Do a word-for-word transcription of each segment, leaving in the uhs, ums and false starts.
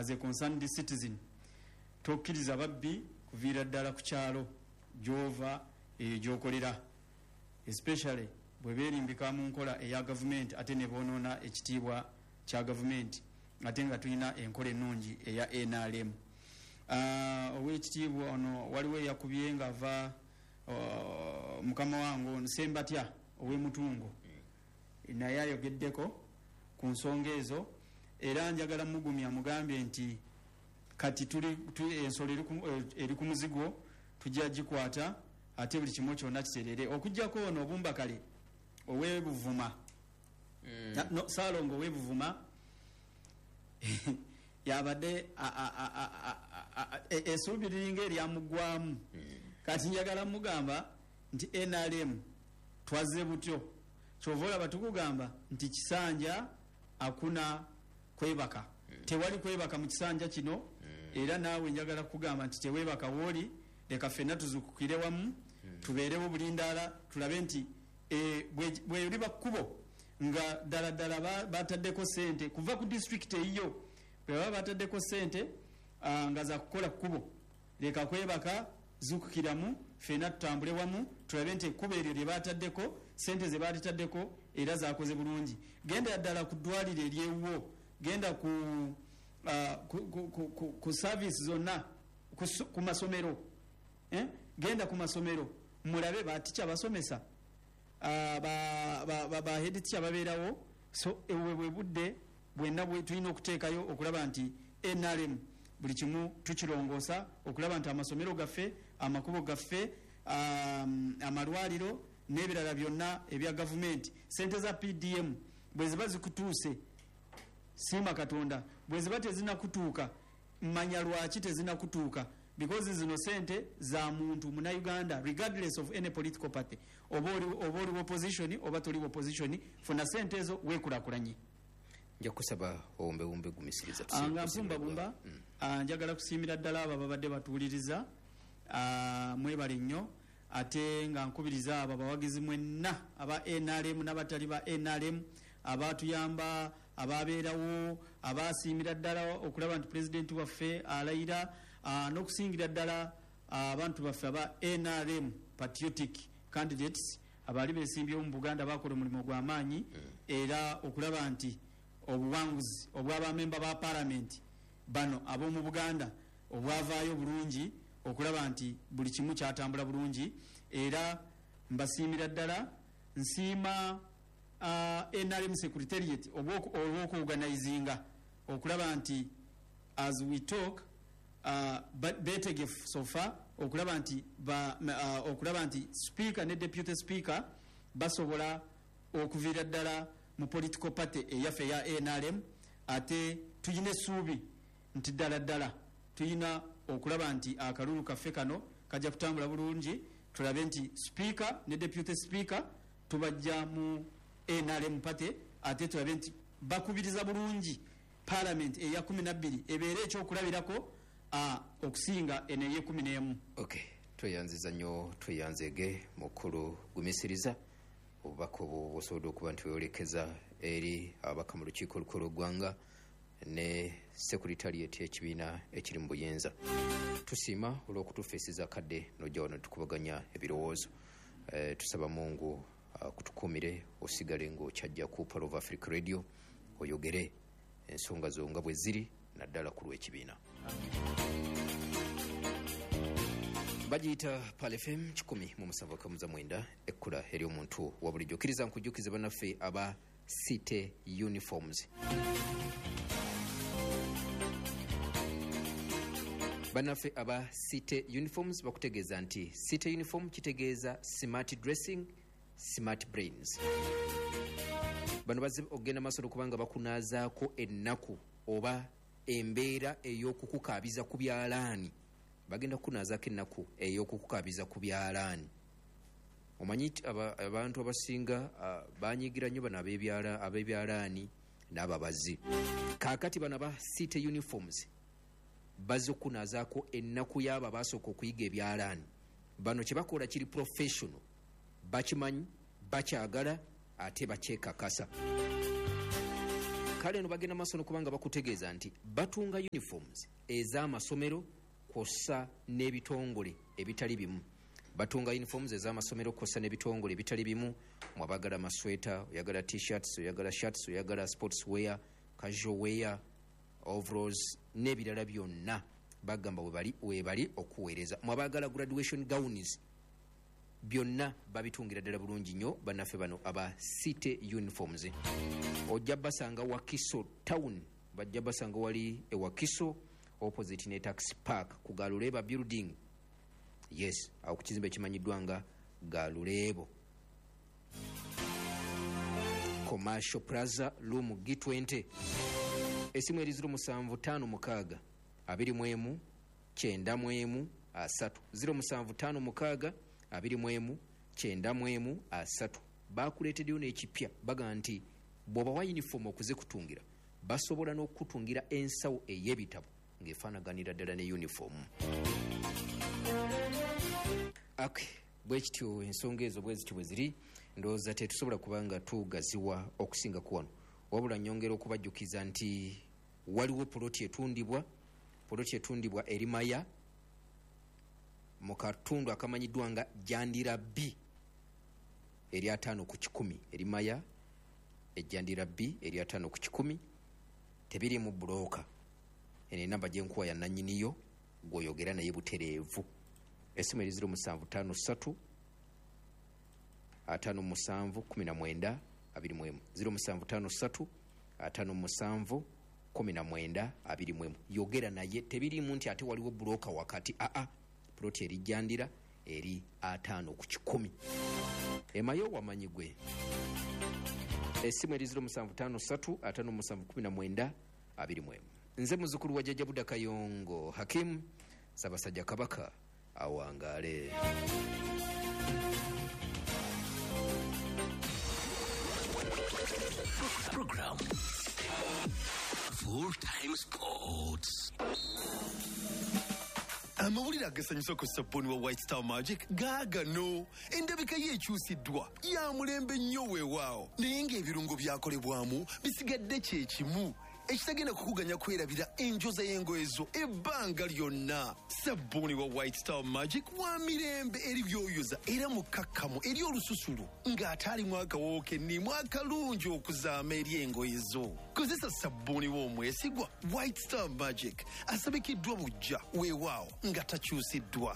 as a concerned citizen tokkiriza babbi kuviira ddala ku kyalo gyova e gyokolera, especially bwe beerimbika mu nkola eya gavumenti ate ne boonoona ekitiibwa kya gavumenti ate nga tulina enkola ennungi eya N R M. Uh, ow'ekitiibwa ono waliwo eyakubye ng'ava uh, mukama wange Sembatya ow'emutungo naye ayogeddeko ku nsonga ezo, era njagala mugumya mugambye nti kati tuli ensolo eri ku muzigo tujja gikwata ate buli kimu kyonna kiterere okujjako ono obumba kale ow'ebuvuma mm. no, Saalongo ow'ebuvuma yabadde essuubi liringa eryamugwamu mm. kati njagala mugamba nti N R M twaze butyo kyova olaba tukugamba nti kisanja akuna kwebaka mm. tewali kwebaka mu kisanja kino mm. era naawe njagala kugamba nti tewebaka wooli leka ffenna tuzukukire wamu mm. tubeerewo bulindaala tulabe nti e, bwe liba kkubo nga ddala ddala bataddeko sente kuva ku district eyiyo bwe baba bataddeko sente uh, nga za kukola kkubo leka kwebaka zukukiramu ffenna tutambule wamu tulabe nti ekkubo eryo lye bataddeko sente ze balitaddeko era zakoze bulungi. Genda ddala ku ddwaliro eryewuwo, genda ku, uh, ku, ku, ku, ku, ku service zonna ku, ku masomero eh? Genda ku masomero mulabe batica basomesa uh, ba, ba, ba, ba head teacher babeerawo, so ewe bwe budde bwenna bwe tulina okuteekayo okulaba nti N R M buli kimu tukirongoosa okulaba nti amasomero gaffe amakubo gaffe um, amalwaliro n'ebirala byonna ebya gavumenti sente za P D M bwe ziba zikutuuse siima Katonda bwe ziba tezinakutuuka mmanya lwaki tezinakutuuka because zino sente za muntu muna Uganda regardless of any political party oba oli opposition oba toli opposition funa sente ezo weekulakulanye. Nja kusaba ombe ombe gumisiriza anga mpumba bumba mm. njagala kusiimira ddala abo babadde batuuliriza mwebale nnyo ate nga nkubiriza abo abawagizi mwenna aba N R M n'abatali ba N R M abaatuyamba ababeerawo abaasiimira ddala okulaba nti pulezidenti waffe alayira n'okusingira ddala abantu baffe aba N R M patriotic candidates abaali beesimbyewo mu Buganda bakola omulimu gw'amaanyi mm. era okulaba nti obuwanguzi obw'abamemba ba parliament bano ab'omu Buganda obwavaayo bulungi okulaba nti buli kimu kyatambula bulungi era mbasiimira ddala nsiima uh, N R M secretariat olw'okuorganizinga okulaba nti as we talk uh, betegefu so far okulaba nti ba, uh, okulaba nti speaker ne deputy speaker basobola okuviira ddala mu political party eyaffe ya N R M ate tuyina essuubi nti ddala ddala tuyina okulaba nti akalulu kaffe kano kajja kutambula bulungi tulabe nti speaker ne deputy speaker tubajja mu N R M party ate tulabe nti bakubiriza bulungi parliament eya kumi na bbiri ebeere ekyokulabirako okusinga eno eye kumi n'emu. Okay, tweyanziza nnyo tweyanzege mukulu gumisiriza obubaka obwo busobodde okuba nti weolekeza eri ababaka mu lukiiko olukulu lw'eggwanga ne secretariat y'ekibiina ekiri mu buyinza. Tusiima olw'okutufeesiza kadde n'ojja wano tukubaganya ebirowoozo. E, tusaba Mungu uh, kutukuumire osigale ng'okyajja ku Power of Africa Radio oyogere ensonga zo nga bwe ziri naddala ku lw'ekibiina. Bajiyita Pal F M kikumi mu musanvu akamuza mwenda ekkula eri omuntu wa bulijjo. Kkiriza nkujjukize bannaffe aba City Uniforms. Bannaffe aba City Uniforms bakutegeeza nti City Uniform kitegeeza smart dressing, smart brains. Bano bazze okugenda maaso okubanga bakunaazaako ennaku oba embeera ey'okukukaabiza ku byalaani. Bagenda kukunaazaako ennaku ey'okukukaabiza ku byalaani. Omanyi abantu abasinga uh, banyigira nnyo bano ab'ebyalaani n'ababazi. Kaakati bano aba City Uniforms bazze okukunaazaako ennaku y'abo abasooka okuyiga ebyalaani. Bano kye bakola kiri professional, bakimanyi, bakyagala ate bakyekakasa. kale eno bagenda maaso n'okubanga bakutegeeza nti batunga uniforms ez'amasomero kwossa n'ebitongole ebitali bimu. Batunga uniforms ez'amasomero kwossa n'ebitongole ebitali bimu. Mwabagala masweta, oyagala t-shirts, oyagala shirts, oyagala sports wear, casual wear, overalls n'ebirala byonna bagamba webali webali okuweereza. Mwabagala graduation gowns byonna babitungira ddala bulungi nnyo bannaffe bano aba City Uniforms. Ojja basanga Wakiso town, bajja basanga wali e Wakiso opposite ne taxi park ku Galuleba building. Yes, awo ku kizimbe kimanyiddwa nga Galulebo Commercial Plaza Room G twenty. Esimu eri ziro musanvu ttaano mukaaga abiri mu emu kyenda mu emu asatu ziro musanvu ttaano mukaaga abiri mu emu kyenda mu emu asatu. Bakuleeteddeyo n'ekipya baga nti bw'oba wa uniform okuze kutungira basobola n'okutungira ensawo ey'ebitabo ng'efaanaganira ddala ne uniform. Okay, bwe kityo ensonga ezo bwe zityo bwe ziri ndowooza tetusobola kubanga tugaziwa okusinga ku wano, wabula nnyongera okubajjukiza nti waliwo poloti etundibwa poloti etundibwa eri Maya mu katundu akamanyiddwa nga Jandira B eri ataano ku kikumi. Eri Maya ejjandira B eri ataano ku kikumi tebiri mu bulooka. Eno enamba gyenkuwa ya nannyiniyo gw'oyogera naye butereevu. Essimu eri ziro musanvu ttaano ssatu ataano musanvu kumi na mwenda abiri mu emu ziro musanvu ttaano ssatu ataano musanvu kumi na mwenda abiri mu emu. Yogera naye tebirimu nti ate waliwo bulooka wakati. Aa, poloti eri Jandira eri ataano ku kikumi. Emayo wamanyi gwe. Essimu eri ziro musanvu ttaano ssatu ataano musanvu kumi na mwenda abiri mu emu. Nze muzukulu wa Jjajja Buda Kayongo Hakim Ssaabasajja Kabaka awangaale. Program Full Time Sports. Amawulire agasanyusa ku sabbuuni wa White Star Magic gaagano. Endabika ye ekyusiddwa ya mulembe nnyo weewaawo naye ng'ebirungo byakolebwamu bisigadde kye kimu ekitagenda kukuganya kwerabira enjoza y'engoye zo ebbanga lyonna. Sabbuuni wa White Star Magic wa mirembe eri byoyoza era mukakkamu eri olususulu ng'ate alimu akawoowo kennimu akalungi okuzaama eri engoye zo. Kozesa sabbuuni w'omwesigwa White Star Magic asabikiddwa bujja weewaawo nga takyusiddwa.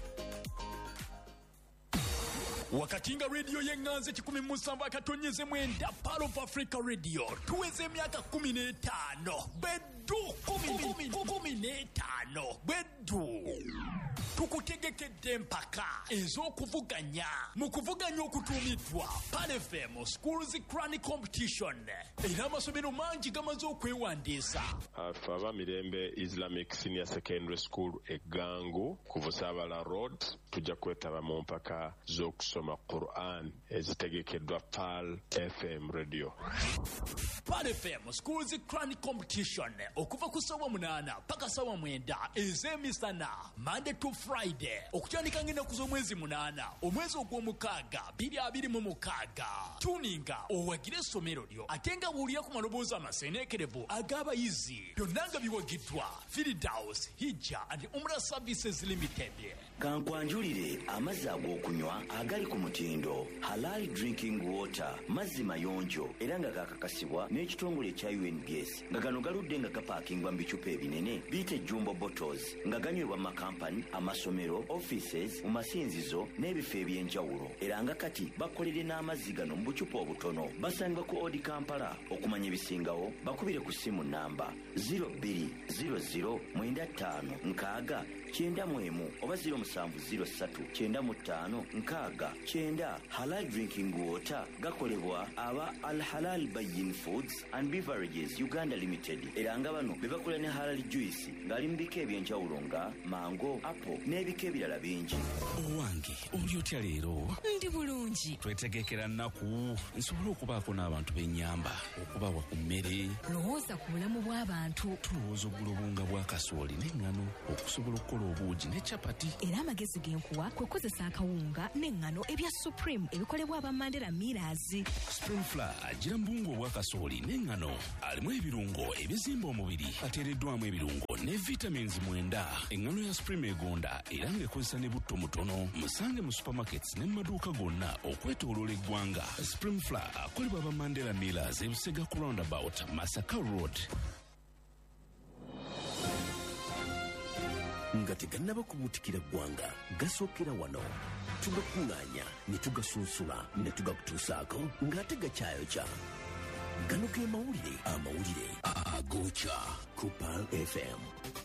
Wakati nga radio yenganze kikumi musanvu akatonyeze mwenda Part of Africa Radio tuweze emyaka kumi n'etaano beddu kumi kumi n'etaano beddu tukutegekedde mpaka ez'okuvuganya mu kuvuganya okutuumiddwa Pan F M Schools Crown Competition era amasomero mangi gamaze okwewandiisa. Afe abamirembe Islamic Senior Secondary School Eggangu ku Busaabala Road tujja kwetaba mu mpaka z'okusoma Quran ezitegekeddwa Pal F M Radio. Pan F M Schools Crown Competition okuva ku ssaawa munaana paka ssaawa mwenda ez'emisana Monday to Friday okutandika ng'ennaku z'omwezi munaana omwezi ogw'omukaaga bbiri abiri mu mukaaga. Tuninga owagire essomero lyo ate nga bw'olira ku maloboozi amaseeneekerevu ag'abayizi byonna nga biwagiddwa Firdaus Hijja and Umrah Services Limited. Kankwanjulire amazzi ag'okunywa agali ku mutindo Halal Drinking Water mazzi mayonjo era nga gakakasibwa n'ekitongole ekya U N B S nga gano galudde nga gapaakingwa mu bicupa ebinene biyite jumbo bottles nga ganywebwa mu makampani amasomero offices mu masinzizo n'ebifo eby'enjawulo era nga kati bakolere n'amazzi gano mu bucupa obutono. Basangibwa ku Odi Kampala. Okumanya ebisingawo bakubire ku ssimu namba zero bbiri zero zero mwenda ttaano nkaaga kyenda mu emu oba zero musanvu zero ssatu kyenda mu ttaano nkaaga kyenda. Halal Drinking Water gakolebwa aba Al Halal Bayin Foods and Beverages Uganda Limited era nga bano be bakola ne halal juice ng'ali mu bika eby'enjawulo nga mango, apple, n'ebika ebirala bingi. Owange oli otya leero? Ndi bulungi. Twetegekera nnaku nsobole okubaako n'abantu b'ennyamba okubawa ku mmere. Lowooza ku bulamu bw'abantu. Tulowooza oggula obunga bwa kasooli n'eŋŋano okusobola okukola obuugi ne capati. Era amagezi genkuwa kwe kozesa akawunga n'eŋŋano ebya Supreme ebikolebwa aba Mandela Millers. Spring Flour agira mbungu obwa kasooli n'eŋŋano alimu ebirungo ebizimba omubiri ateereddwamu ebirungo ne vitamins mwenda. Eŋŋano ya Supreme egonda era ng'ekozesa ne butto mutono. Musange mu supermarkets ne mu maduuka gonna okwetooloola eggwanga. Spring Flour akolebwa aba Mandela Millers e Busega ku roundabout Masaka Road. Nga tegannaba kubuutikira ggwanga gasookera wano tugakuŋŋaanya ne tugasunsula ne tugakutuusaako ng'ate gakyayokya. Gano ge mawulire amawulire agookya ku Pearl F M.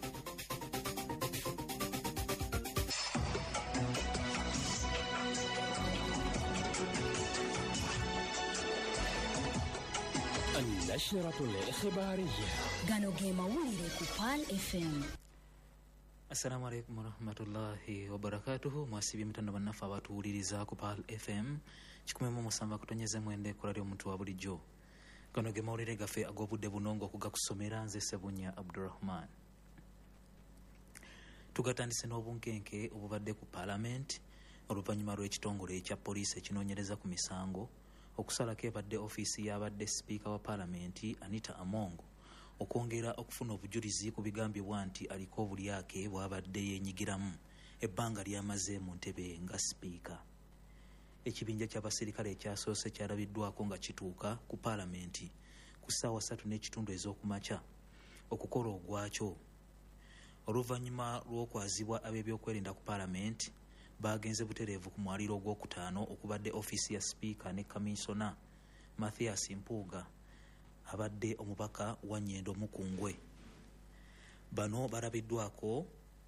النشرة الإخبارية Gano ge mawulire ku Pearl F M. Assalamu alaikum warahmatullahi wabarakatuhu. Mwasibye mutanda bannafe abatuwuliriza ku Pearl F M kikumi mu musanvu akatonyeze mwende ku radio omuntu wa bulijjo. Gano ge mawulire gaffe ag'obudde bunongo okugakusomera nze Sebunya Abdurrahman. Tugatandise n'obunkenke obubadde ku Parliament oluvannyuma lw'ekitongole ekya poliisi ekinoonyereza ku misango okusalako ebadde ofiisi y'abadde sipiika wa Parliament Anita Among okwongera okufuna obujulizi ku bigambibwa nti aliko obulyake bw'abadde yeenyigiramu ebbanga ly'amaze mu ntebe nga sipiika. Ekibinja ky'abaserikale ekyasoose kyalabiddwako nga kituuka ku Parliament ku ssaawa ssatu n'ekitundu ez'okumakya okukola ogwakyo. Oluvannyuma lw'okwazibwa ab'ebyokwerinda ku Parliament bagenze butereevu ku mwaliro ogwokutaano okubadde ofiisi ya sipiika ne kamisona Mathias Mpuuga abadde omubaka wa Nnyendo Mukungwe. Bano balabiddwako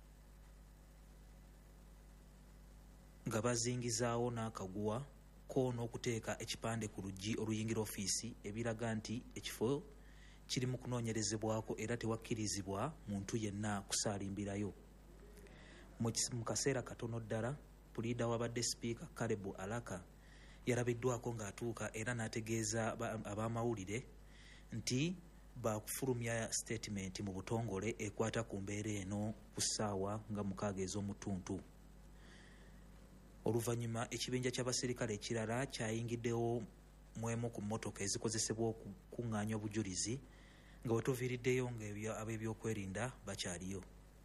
nga bazingizaawo n'akaguwa ko n'okuteeka ekipande ku luggi oluyingira ofiisi ebiraga nti ekifo kiri mu kunoonyerezebwako era tewakkirizibwa muntu yenna kusaalimbirayo. Mu kaseera katono ddala puliida wabadde sipiika Kalebu Alaka yalabiddwako ng'atuuka era n'ategeeza ab'amawulire nti bakufulumya statement mu butongole ekwata ku mbeera eno ku ssaawa nga mukaaga ez'omutuntu. Oluvannyuma ekibinja ky'abaserikale ekirala kyayingiddewo mu emu ku mmotoka ezikozesebwa okukuŋŋaanya obujulizi nga wetuviiriddeyo ng'ab'ebyokwerinda bakyaliyo.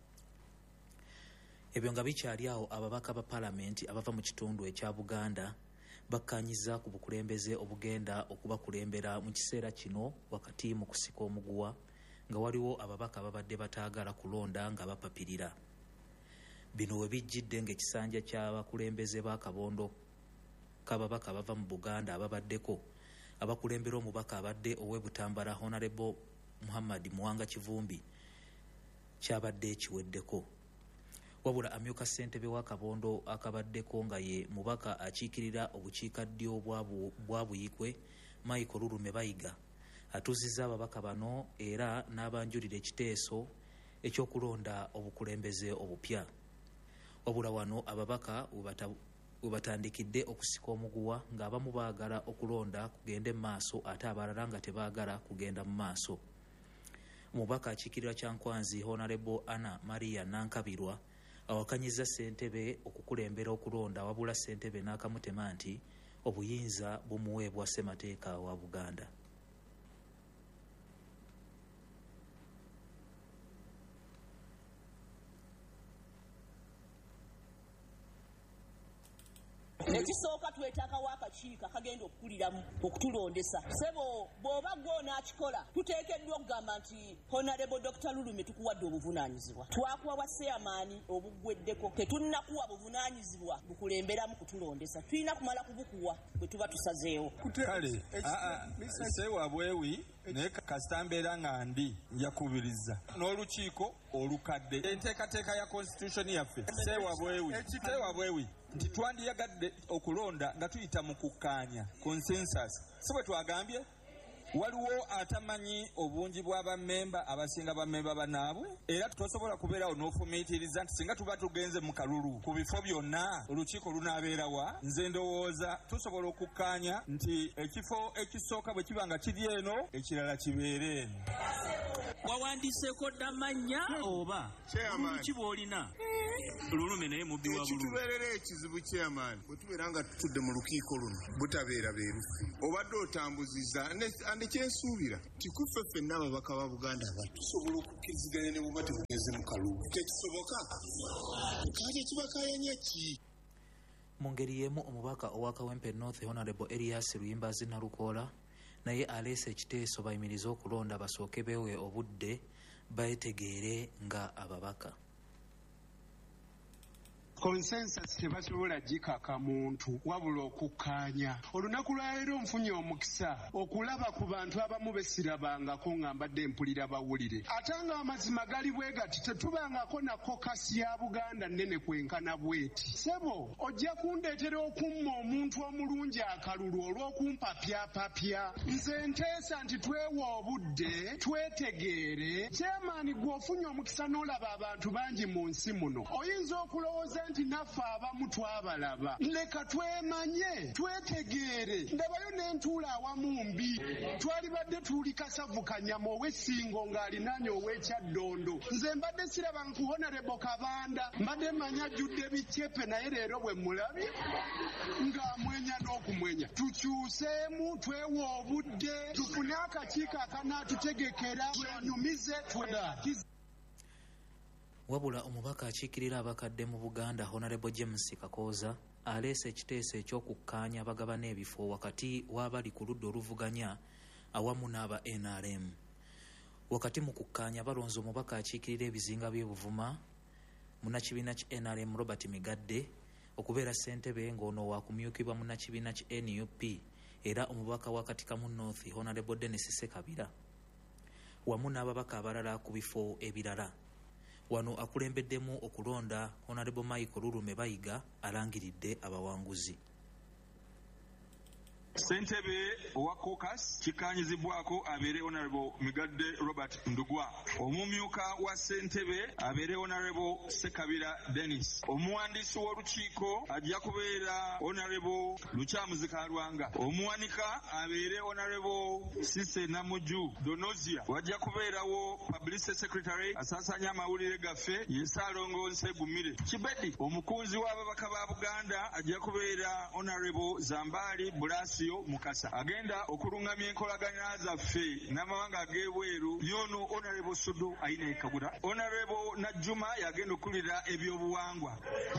Ebyo nga bikyali awo, ababaka ba Parliament abava mu kitundu ekya Buganda bakkaanyiza ku bukulembeze obugenda okubakulembera mu kiseera kino wakati mu kusika omuguwa nga waliwo ababaka babadde bataagala kulonda nga bapapirira. Bino we bijjidde ng'ekisanja ky'abakulembeze ba kabondo k'ababaka bava mu Buganda ababaddeko abakulembera omubaka abadde ow'e Butambala Honorable Muhammad Muwanga Kivumbi kyabadde kiweddeko. Wabula amyuka ssentebe wa kabondo akabaddeko nga ye mubaka akiikirira obukiikaddyo bwa Buyikwe Michael Lulume Bayiga atuuzizza ababaka bano era n'abanjulira ekiteeso ekyokulonda obukulembeze obupya. Wabula wano ababaka we batandikidde okusika omuguwa ng'abamu baagala okulonda kugende mu maaso ate abalala nga tebaagala kugenda mu maaso. Omubaka akiikirira Kyankwanzi Honorable Anna Maria Nankabirwa awakanyizza ssentebe okukulembera okulonda wabula ssentebe n'akamutema nti obuyinza bumuweebwa ssemateeka wa Buganda. Ekisooka twetaakawo akakiiko akagenda okukuliramu okutulondesa. Sebo bw'oba gwo n'akikola tuteekeddwa okugamba nti Honorable Doctor Lulume tukuwadde obuvunaanyizibwa. Twakuwa bwa seamaani obuggweddeko. Tetunnakuwa buvunaanyizibwa bukulemberamu kutulondesa. Tulina kumala kubukuwa bwe tuba tusazeewo. Kale seewabwewi naye kasita mbeera nga ndi njakubiriza n'olukiiko olukadde enteekateeka ya constitution yaffe seewabwewi seewabwewi nti twandiyagadde okulonda nga tuyita mu kukkaanya consensus si bwe twagambye waliwo atamanyi obungi bw'abamemba abasinga bamemba banaabwe era tosobola kubeerawo n'ofumiitiriza nti singa tuba tugenze mu kalulu ku bifo byonna olukiiko lunaabeerawa. Nze ndowooza tusobola okukkaanya nti ekifo ekisooka bwe kiba nga kiri eno ekirala kibeere eno. Wawandiseeko dda amannya oba oluki bw'olina lulume naye mubbi wa bululu. Ekitubeerera ekizibu chairman bwe tubeera nga tutudde mu lukiiko luno butabeera beerufu obadde otambuzizza ande kyensuubira nti kuffe ffenna ababaka ba Buganda abato tusobola okukkiriziganya ne buba tebugeze mu kalulu tekisoboka kati kibakayanya ki. Mu ngeri y'emu omubaka owa Kawempe North Honorable Elias Luyimbazi Nalukoola naye aleese ekiteeso bayimirize okulonda basooke beewe obudde beetegeere nga ababaka. Consensus tebasobola gikaka muntu wabula okukkaanya. Olunaku lwa leero nfunye omukisa okulaba ku bantu abamu besirabangako nga mbadde mpulira bawulire ate nga amazima gali bwe gati tetubangako na kokasi ya Buganda nnene kwenkana bweti. Sebo ojja kundeetera okumma omuntu omulungi akalulu olw'okumpapyapapya. Nze nteesa nti twewa obudde twetegeere. Chairman gw'ofunye omukisa n'olaba abantu bangi mu nsi muno oyinza okulowooza nti naffe abamu twabalaba. Leka twemanye twetegeere. Ndabayo n'entuula awamu mbi twali badde tuli Kasavu Kanyama ow'essingo ng'alinaanye ow'ekyaddondo. Nze mbadde siraba nku Honorable Kabanda mbadde manya ajjudde bicepe naye leero bwe mulabye ng'amwenya n'okumwenya. Tukyuseemu twewa obudde tufune akakiiko akanaatutegekera twenyumize twedakize. Wabula omubaka akiikirira abakadde mu Buganda Honorable James Kakooza aleese ekiteeso eky'okukkaanya bagabana ebifo wakati w'abali ku ludda oluvuganya awamu n'aba N R M. Wakati mu kukkaanya balonze omubaka akiikirira ebizinga by'e Buvuma munnakibiina ki N R M Robert Migadde okubeera ssentebe ng'ono waakumyukibwa munnakibiina ki N U P era omubaka wa Katikamu North Honorable Dennis Sekabira wamu n'ababaka abalala ku bifo ebirala. Wano akulembeddemu okulonda Honorable Michael Lulume Bayiga alangiridde abawanguzi. Ssentebe owa caucus kikkaanyizibwako abeere Honorable Migadde Robert Ndugwa. Omumyuka wa ssentebe abeere Honorable Sekabira Dennis. Omuwandiisi w'olukiiko ajja kubeera Honorable Lukyamuzi Kalwanga. Omuwanika abeere Honorable Sise Namuju Donozia. Wajja kubeerawo Publicity Secretary asaasaanya amawulire gaffe ye Ssaalongoose Gumire. Kibedi omukunzi w'ababaka ba Buganda ajja kubeera Honorable Zambali Bulasi Mukasa. Agenda okulungamya enkolagana zaffe n'amawanga ag'ebweru yono Honorable Sudu Aine Kagura. Honorable Najjuma yagenda okulira ebyobuwangwa.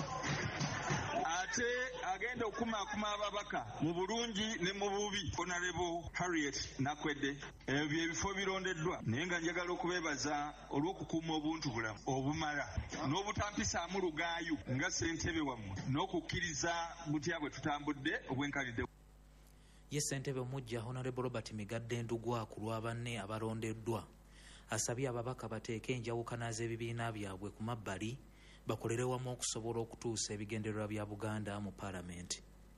Ate agenda okumaakuma ababaka mu bulungi ne mu bubi Honorable Harriet Nakwedde. Ebyo ebifo birondeddwa naye nga njagala okubeebaza olw'okukuuma obuntu bulamu obumala n'obutampisaamu lugaayu nga ssentebe wammwe n'okukkiriza butya bwe tutambudde obwenkalidde. Ye ssentebe omujja Honorable Robert Migadde Ndugwa ku lwa banne abalondeddwa asabye ababaka bateeke enjawukana z'ebibiina byabwe ku mabbali bakolere wamu okusobola okutuusa ebigendererwa bya Buganda mu Paalamenti.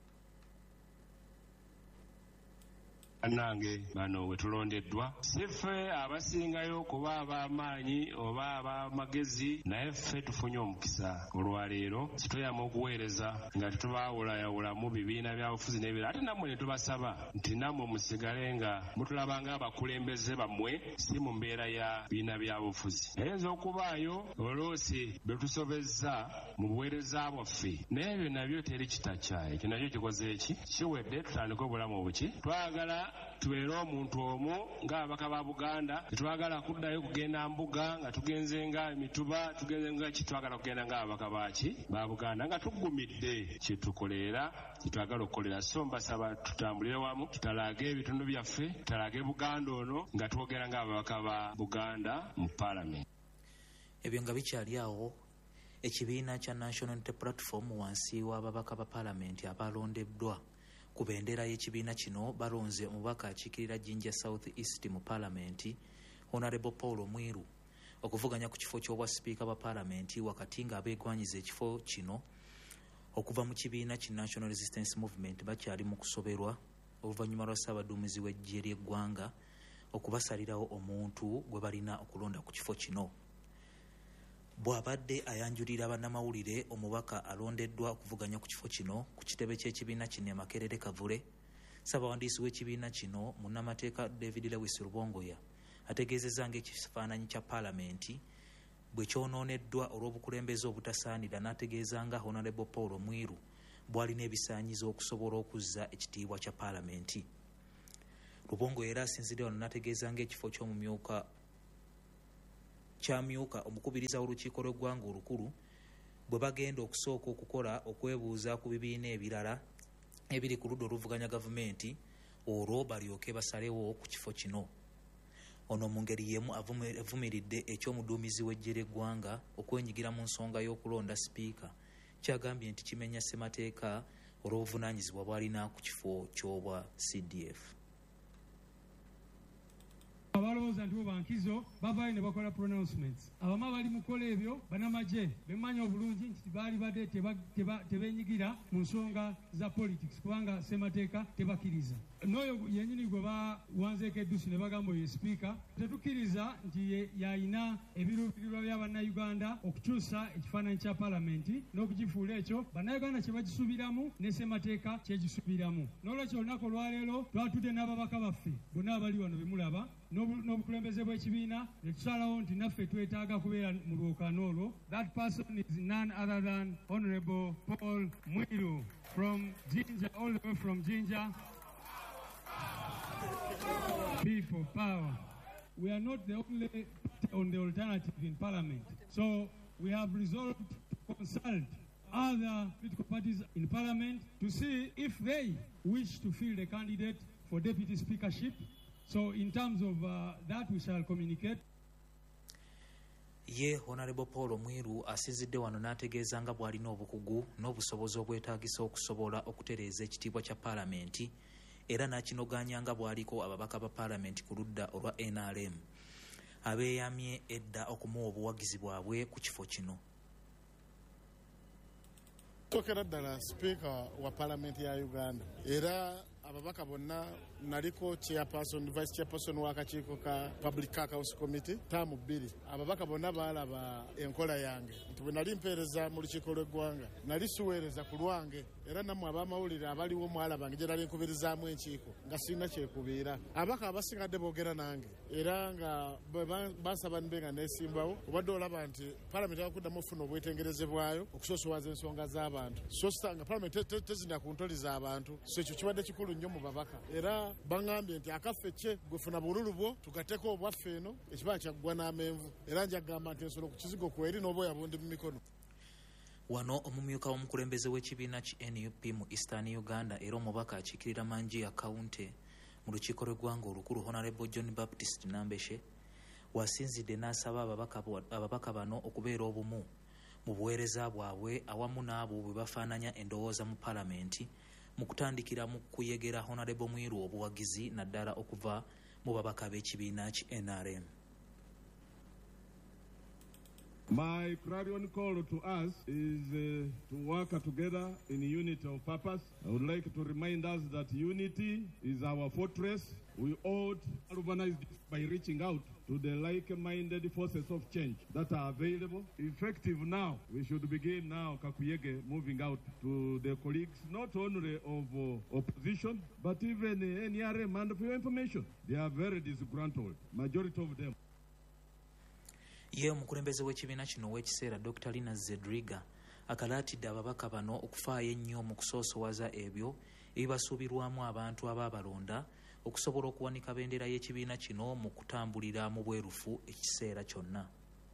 Nange bano wetulondeddwa siffe abasingayo kuba ab'amaanyi oba ab'amagezi naye ffe tufunye omukisa olwaleero kituyamba okuweereza nga tetubaawulayawulamu bibiina bya bufuzi n'ebirala ate nammwe ne tubasaba nti nammwe musigale nga mutulaba ng'abakulembeze bammwe si mu mbeera ya bibiina bya bufuzi. Ayinza okubaayo oloosi be tusobezza mu buweereza bwaffe naye ebyo nabyo teri kitakyaye ekyo nakyo kikoze eki kiwedde tutandike obulamu obuki twagala tubeere omuntu omu ng'ababaka ba Buganda tetwagala kuddayo kugenda mbuga nga tugenze nga emituba tugenze nga kitwagala kugenda ng'ababaka baki ba Buganda nga tuggumidde kyetukolera kitwagala okukolera so mbasaba tutambulire wamu tutalage ebitundu byaffe tutalage Buganda ono nga twogera ng'ababaka ba Buganda mu Paalamenti. Ebyo nga bikyali awo ekibiina kya National Unity Platform wansi w'ababaka ba Paalamenti abalondeddwa ku bendera y'ekibiina kino balonze omubaka akiikirira Jinja South East mu Paalamenti Honorable Paul Mwiru okuvuganya ku kifo ky'obwa sipiika ba Paalamenti wakati nga abeegwanyiza ekifo kino okuva mu kibiina ki National Resistance Movement bakyali mu kusoberwa oluvannyuma lwa ssaabaduumizi w'eggye ly'eggwanga okubasalirawo omuntu gwe balina okulonda ku kifo kino. Bw'abadde ayanjulira bannamawulire, omubaka alondeddwa okuvuganya ku kifo kino ku kitebe ky'ekibiina kino e Makerere Kavule, ssaabawandiisi w'ekibiina kino munnamateeka David Lewis Rubongoya ategeezezza ng'ekifaananyi kya paalamenti bwe kyonooneddwa olw'obukulembeze obutasaanira, n'ategeeza nga Honorable Paul Mwiru bw'alina ebisaanyizo okusobola okuzza ekitiibwa kya paalamenti. Rubongoya era asinzidde wano n'ategeeza ng'ekifo ky'omumyuka kyamyuka omukubiriza w'olukiiko lw'eggwanga olukulu bwe bagenda okusooka okukola okwebuuza ku bibiina ebirala ebiri ku ludda oluvuganya gavumenti, olwo balyoke basalewo ku kifo kino. Ono mu ngeri y'emu avumiridde eky'omuduumizi w'eggye ly'eggwanga okwenyigira mu nsonga y'okulonda sipiika, kyagambye nti kimenya ssemateeka olw'obuvunaanyizibwa bw'alina ku kifo ky'obwa C D F. Abalowooza nti bo bankizo bavaayo ne bakola pronouncements. Abamu abali mu kukola ebyo banamagye bemanyi obulungi nti baali badde tebeenyigira mu nsonga za politics kubanga ssemateeka tebakkiriza. N'oyo yennyini gwe bawanzeeko eddusi ne bagamba oyo sipiika, tetukkiriza nti yalina ebiruubirirwa bya bannayuganda okukyusa ekifaananyi kya paalamenti n'okugifuula ekyo bannayuganda kye bagisuubiramu ne ssemateeka kye gisuubiramu. N'olwekyo olunaku olwaleero twatudde n'ababaka baffe bonna abali wano be mulaba n'obukulembeze bw'ekibiina ne tusalawo nti naffe twetaaga kubeera mu lwokaano olwo. That person is none other than Honorable Paul Mwiru from Jinja, all the way from Jinja. People power. We are not the only party on the alternative in Parliament. So we have resolved to consult other political parties in Parliament to see if they wish to field a candidate for deputy speakership. So in terms of uh, that, we shall communicate. Ye Honorable Paul Mwiru asinzidde wano n'ategeeza nga bw'alina obukugu n'obusobozi obwetaagisa okusobola okutereeza ekitiibwa kya paalamenti, era n'akinoganya nga bw'aliko ababaka ba paalamenti ku ludda olwa N R M abeeyamye edda okumuwa obuwagizi bwabwe ku kifo kino. Tokera ddala sipiika wa paalamenti ya Uganda, era ababaka bonna naliko chairperson vice chairperson w'akakiiko ka public caucus committee taamu bbiri. Ababaka bonna baalaba enkola yange nti bwe nali mpeereza mu lukiiko lw'eggwanga nali siweereza ku lwange, era nammwe ab'amawulire abaliwo mwalabanga gye nali nkubirizaamu enkiiko nga sirina kyekubiira. Ababaka abasigadde boogera nange era nga bansaba nibe nga neesimbawo. Obadde olaba nti paalamenti yakuddamu ofuna obwetengereze bwayo okusoosowaza ensonga z'abantu, so sitanga paalamenti tezina ku ntoli z'abantu. So ekyo kibadde kikulu nnyo mu babaka, era baŋŋambye nti akaffe kye gwefuna bululu bwo tugatteko obwaffe eno ekibala kyaggwa n'amenvu, era njagamba nti ensolo ku kizigo kweri n'obwoya bundi mu mikono. Wano omumyuka w'omukulembeze w'ekibiina ki N U P mu Eastern Uganda era omubaka akiikirira Manji Akaunte mu lukiiko lw'eggwanga olukulu Honorable John Baptist Nambeshe wasinzidde n'asaba ababaka bano okubeera obumu mu buweereza bwabwe awamu n'abo bwe bafaananya endowooza mu paalamenti mu kutandikira mu kuyegera Honorable Mwiru obuwagizi naddala okuva mu babaka b'ekibiina ki N R M. My clarion call to us is uh, to work together in unity of purpose. I would like to remind us that unity is our fortress. We ought to galvanize this by reaching out to the like-minded forces of change that are available. Effective now, we should begin now, Kakuyege, moving out to the colleagues, not only of uh, opposition, but even uh, N R M. And for your information, they are very disgruntled, majority of them. Ye omukulembeze w'ekibiina kino w'ekiseera Doctor Lina Zedriga akalaatidde ababaka bano okufaayo ennyo mu kusoosowaza ebyo ebibasuubirwamu abantu abaabalonda okusobola okuwanika bendera y'ekibiina kino mu kutambulira mu bwerufu ekiseera kyonna.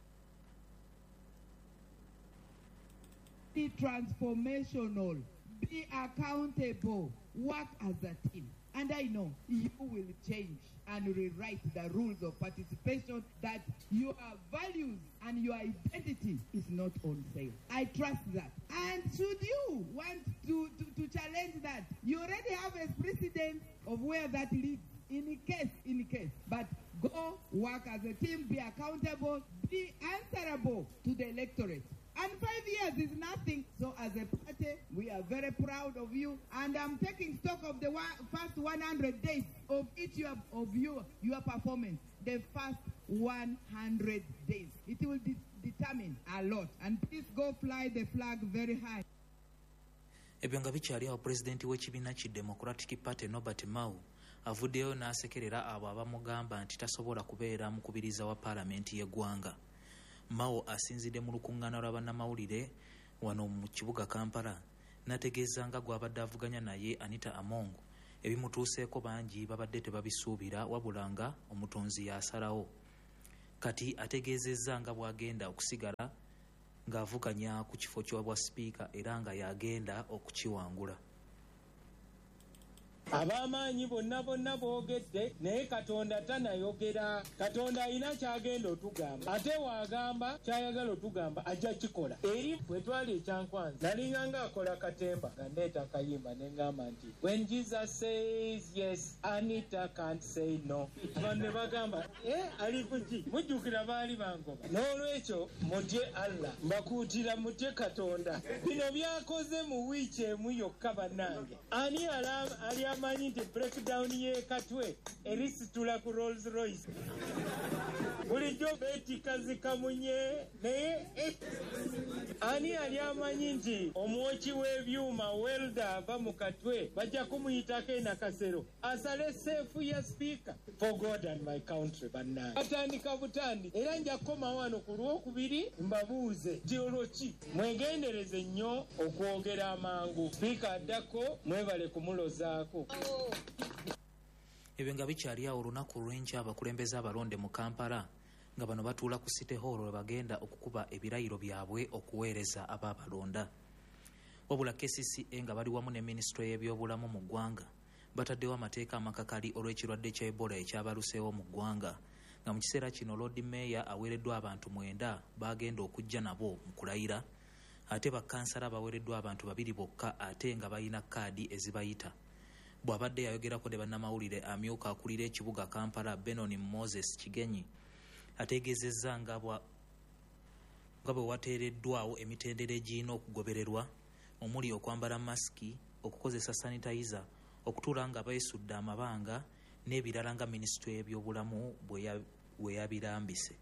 Be transformational, be accountable, work as a team. And I know you will change and rewrite the rules of participation, that your values and your identity is not on sale. I trust that. And should you want to, to, to challenge that, you already have a precedent of where that leads in case, in case. But go work as a team, be accountable, be answerable to the electorate. And five years is nothing. So as a party, we are very proud of you. And I'm taking stock of the one, first one hundred days of each year of you, your performance. The first one hundred days. It will de- determine a lot. And please go fly the flag very high. Ebyo nga bikyali awo pulezidenti w'ekibiina ki Democratic Party Norbert Mao avuddeyo n'asekerera abo abamugamba nti tasobola kubeera mukubiriza wa paalamenti y'eggwanga. Mao asinzidde mu lukuŋŋaana lwa bannamawulire wano mu kibuga Kampala n'ategeeza nga gw'abadde avuganya naye Anita Among ebimutuuseeko bangi babadde tebabisuubira wabula nga omutonzi yasalawo. Kati ategeezezza nga bw'agenda okusigala ng'avuganya ku kifo ky'obwa sipiika era nga y'agenda okukiwangula. Abamaanyi bonna bonna boogedde naye Katonda tanayogera. Katonda alina kyagenda otugamba ate waagamba kyayagala otugamba ajja kikola. Eri bwe twali ekyankwanza nalinga ng'akola katemba nga ndeeta akayimba ne ngamba nti when Jesus says yes Anita can't say no. Abantu ne bagamba eh ali kuki mujjukira baali bangoba. N'olwekyo mutye Allah mbakuutira mutye Katonda. Bino byakoze mu wiiki emu yokka bannange. Ani ali amanyi nti breakdown y'ekatwe erisitula ku Rolls Royce bulijjo beetikazzikamunye naye ani ali amanyi nti omwoki w'ebyuma welda ava mu katwe bajja kumuyitako enakasero asale seefu ya speaker for God and my country bannange. Atandika butandi era nja kukoma wano ku lwokubiri mbabuuze nti olwo ki mwegendereze nnyo okwogera amangu. Speaker addako mwebale kumulozaako. Ebyo nga bikyali awo olunaku lw'enkya abakulembeze abalonde mu Kampala nga bano batuula ku City Hall we bagenda okukuba ebirayiro byabwe okuweereza abaabalonda. Wabula K C C A nga bali wamu ne Minisitule y'ebyobulamu mu ggwanga bataddewo amateeka amakakali olw'ekirwadde kya Ebola ekyabaluseewo mu ggwanga nga mu kiseera kino Lord Mayor aweereddwa abantu mwenda bagenda okujja nabo mu kulayira ate bakkansala baweereddwa abantu babiri bokka ate nga balina kaadi ezibayita. Bw'abadde yayogerako ne bannamawulire amyuka akulira ekibuga Kampala Benon Moses Kigenyi ategeezezza nga bwe wateereddwawo emitendera egirina okugobererwa omuli okwambala masiki, okukozesa sanitayiza, okutuula nga beesudde amabanga n'ebirala nga Minisitule y'ebyobulamu bwe yabirambise.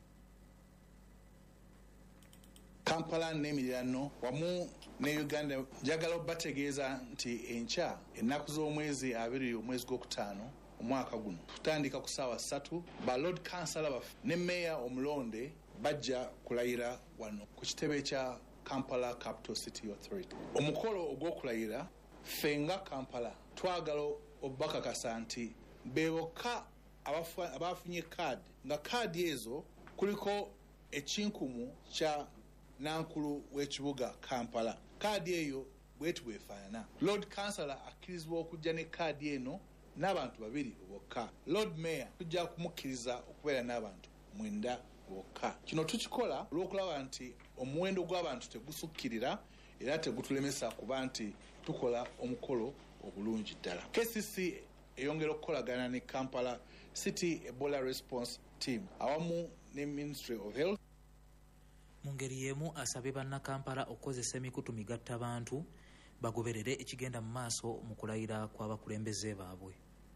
Kampala n'emiriraano wamu ne Uganda njagala obategeeza nti enkya ennaku z'omwezi abiri omwezi gw'okutaano omwaka guno tutandika ku ssaawa ssatu ba Lord Councillor baffe ne Meya omulonde bajja kulayira wano ku kitebe kya Kampala Capital City Authority. Omukolo ogw'okulayira ffe nga Kampala twagala obakakasa nti be bokka abafunye kaadi nga kaadi ezo kuliko ekinkumu kya nankulu w'ekibuga Kampala. Kaadi eyo bwetu bwefaanana. Lord Councillor akkirizibwa okujja ne kaadi eno n'abantu babiri bokka. Lord Mayor tujja kumukkiriza okubeera n'abantu mwenda bokka. Kino tukikola olw'okulaba nti omuwendo gw'abantu tegusukkirira era tegutulemesa kuba nti tukola omukolo obulungi ddala. K C C eyongera okukolagana ne Kampala City Ebola Response Team awamu ne Ministry of Health. Mu ngeri y'emu asabye bannakampala okukozesa emikutu migattabantu bagoberere ekigenda mu maaso mu kulayira kw'abakulembeze baabwe.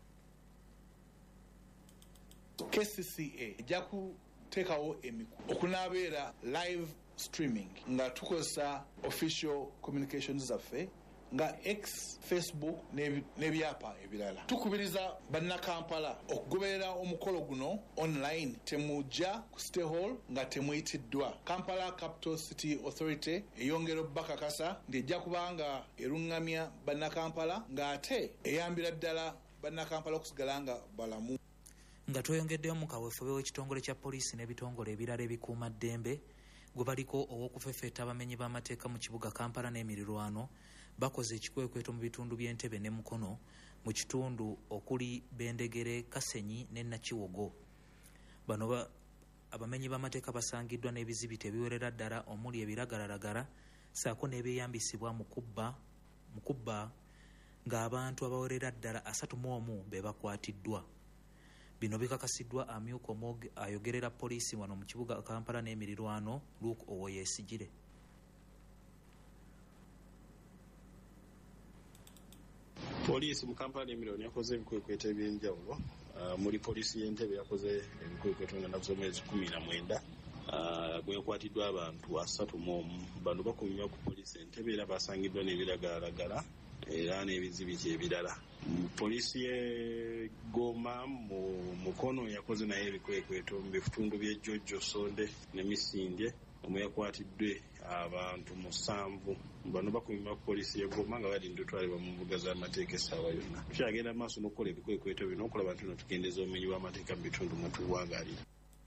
K C C A ejja kuteekawo emikutu okunaabeera live streaming nga tukozesa official communications zaffe nga X, Facebook n'ebyapa ebirala. Tukubiriza bannakampala okugoberera omukolo guno online. Temujja ku City Hall nga temuyitiddwa. Kampala Capital City Authority eyongera obbakakasa nti ejja kubanga erungamya bannakampala ng'ate eyambira ddala bannakampala okusigala nga balamu. Nga tweyongeddeyo mu kaweefube w'ekitongole kya poliisi n'ebitongole ebirala ebikuuma ddembe gwe baliko ow'okufefeeta abamenyi b'amateeka mu kibuga Kampala n'emirirwano bakoze ekikwekweto mu bitundu by'Entebbe ne Mukono mu kitundu okuli Bendegere, Kasenyi ne Nakiwogo. Bano abamenyi b'amateeka basangiddwa n'ebizibiti ebiwerera ddala omuli ebiragalalagala ssaako n'ebyeyambisibwa mu kubba mu kubba ng'abantu abawerera ddala asatu mu omu be bakwatiddwa. Bino bikakasiddwa amyuka Omog ayogerera poliisi wano mu kibuga Kampala n'emirirwano Luke Owoyesigire. Poliisi mu Kampala Emiliyoni yakoze ebikwekweto ebyenjawulo. Uh, muri poliisi y'Entebbe yakoze ebikwekweto nga navuze omwezi kumi na mwenda. Uh, gwekwatiddwa abantu asatu mu omu. Bano bakuumibwa ku poliisi Entebbe era basangiddwa n'ebiragalalagala era n'ebizibiki ebirala. Poliisi y'e Goma mu Mukono yakoze naye ebikwekweto mu bitundu by'e Jjojjo, Sonde ne Misindye. Omwe yakwatiddwe abantu musanvu. Bano bakuumibwa ku poliisi y'e Goma nga bali ndutwalibwa mu mbuga z'amateeka essaawa yonna. Tukyagenda mu maaso n'okukola ebikwekweto bino okulaba nti no tukendeeza obumenyi bw'amateeka mu bitundu mwe tuwangaalira.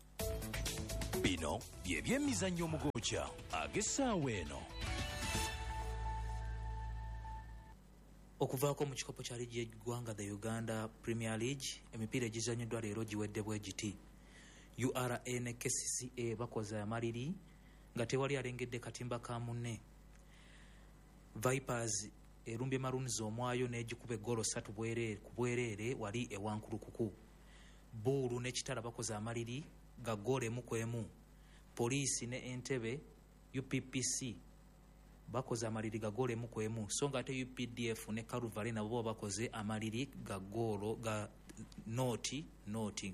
Bino bye by'emizannyo omugoocha ag'essaawa eno. Okuvaako mu kikopo kya liigi y'eggwanga the Uganda Premier League, emipiira egizannyuddwa leero giwedde bwe giti. U R A ne K C C A bakoze amaliri nga tewali alengedde katimba ka munne. Vipers erumbye Maroons omwayo n'egikuba eggolo ssatu bwereere ku bwereere wali ewankulukuku. Buulu ne Kitala bakoze amaliri ga ggoolo emu ku emu. Poliisi ne Entebbe U P P C bakoze amaliri ga ggoolo emu ku emu, so nga ate U P D F ne Kaluvale nabo bakoze amaliri ga ggoolo ga nooti nooti.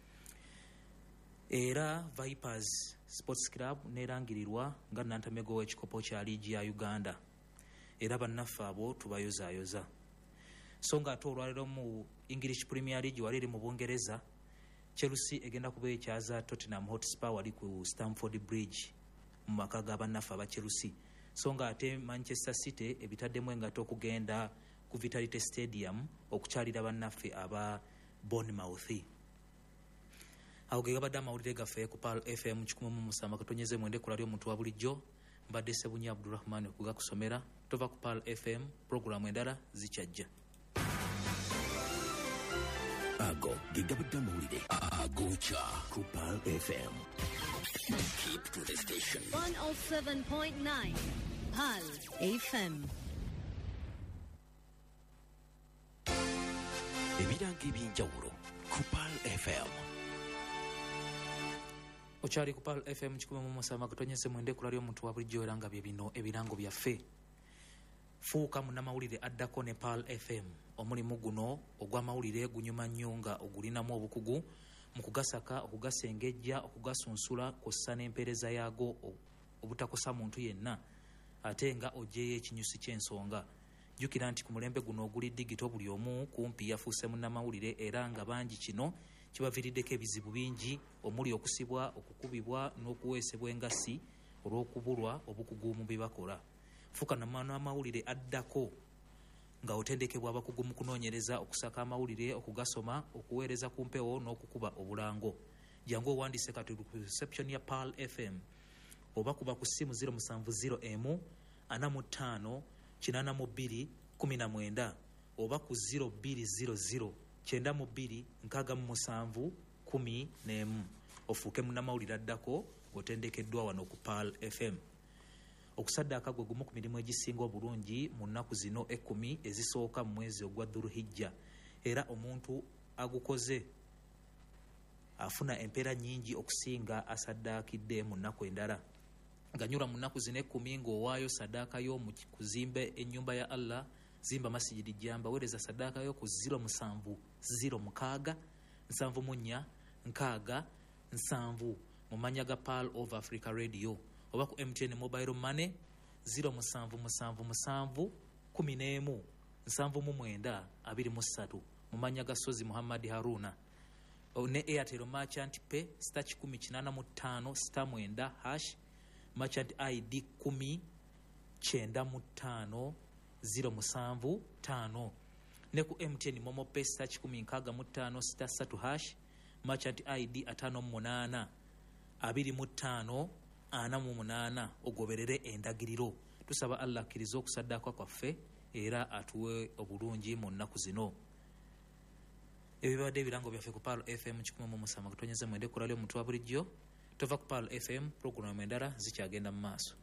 Era Vipers Sports Club nerangirirwa nga nantamego w'ekikopo kya liigi ya Uganda. Era bannaffe abo tubayozaayoza. So nga ate olwaliro mu English Premier League wali eri mu Bungereza, Chelsea egenda kuba ekyaza Tottenham Hotspur wali ku Stamford Bridge mu maka ga bannaffe aba Chelsea. So nga ate Manchester City ebitaddemu engato okugenda ku Vitality Stadium okukyalira bannaffe aba Bournemouth. Awo ge gabadde amawulire gaffe ku Pearl F M kikumi mu musanvu katonyeze mwende kulali omuntu wa bulijjo mbadde Sebunyi Abdulrahman okugakusomera. Tova ku Pearl F M, programu endala zikyajja. Ago ge gabadde amawulire agoocha ku Pearl F M. Keep to the station. one oh seven point nine Pearl F M. Ebiranga ebyenjawulo ku Pearl F M. Okyali ku Pearl F M kikumi mu musanvu katonyeze mwende kulali omuntu wa bulijjo era nga bye bino ebirango byaffe. Fuuka munnamawulire addako ne Pearl F M. Omulimu guno ogw'amawulire gunyuma nnyo nga ogulinamu obukugu mu kugasaka, okugasengejja, okugasunsula kw'ossa n'empeereza yaago obutakosa muntu yenna ate nga ogyeyo ekinyusi ky'ensonga. Jjukira nti ku mulembe guno oguli digito buli omu kumpi yafuuse munnamawulire era nga bangi kino kibaviiriddeko ebizibu bingi omuli okusibwa, okukubibwa n'okuweesebwa engassi olw'okubulwa obukugu mu bye bakola. Fuuka n'amawulire addako nga otendekebwa abakugu mu kunoonyereza, okusaka amawulire, okugasoma, okuweereza ku mpewo n'okukuba obulango. Jangu owandiise kati ku reception ya Pearl F M oba kuba ku ssimu zero seven zero emu ana mu ttaano kinaana mu bbiri kumi na mwenda oba ku zero two zero zero kyenda mu bbiri nkaaga mu musanvu kumi n'emu. Ofuuke munnamawulire addako otendekeddwa wano ku Pearl F M. Okusaddaaka gwe gumu ku mirimu egisinga obulungi mu nnaku zino ekkumi ezisooka mu mwezi ogwa Dhulhijja, era omuntu agukoze afuna empeera nnyingi okusinga asaddaakidde mu nnaku endala. Nganyula mu nnaku zino ekkumi ng'owaayo saddaaka yo mu kuzimba ennyumba ya Allah, zimba masijidi jamba, weereza saddaaka yo ku zero musanvu zero mukaaga nsanvu mu nnya nkaaga nsanvu mu mannya ga Pearl of Africa Radio, oba ku M T N Mobile Money zero musanvu musanvu musanvu kumi n'emu nsanvu mu mwenda abiri mu ssatu mu mannya ga Sozi Muhammad Haruna, ne Airtel Merchant Pay star kikumi kinaana mu ttaano star mwenda hash Merchant I D kumi kyenda mu ttaano zero musanvu ttaano, ne ku M T N Momo Pay star kikumi nkaaga mu ttaano star ssatu hash Merchant I D ataano mu munaana abiri mu ttaano ana mu munaana. Ogoberere endagiriro. Tusaba Allah akkiriza okusaddaaka kwaffe era atuwe obulungi mu nnaku zino. Ebibadde ebirango byaffe ku Pearl F M kikumi mu musanvu katonyeze mwende kulali omuntu wa bulijjo. Tova ku Pearl F M, programu endala zikyagenda mu maaso.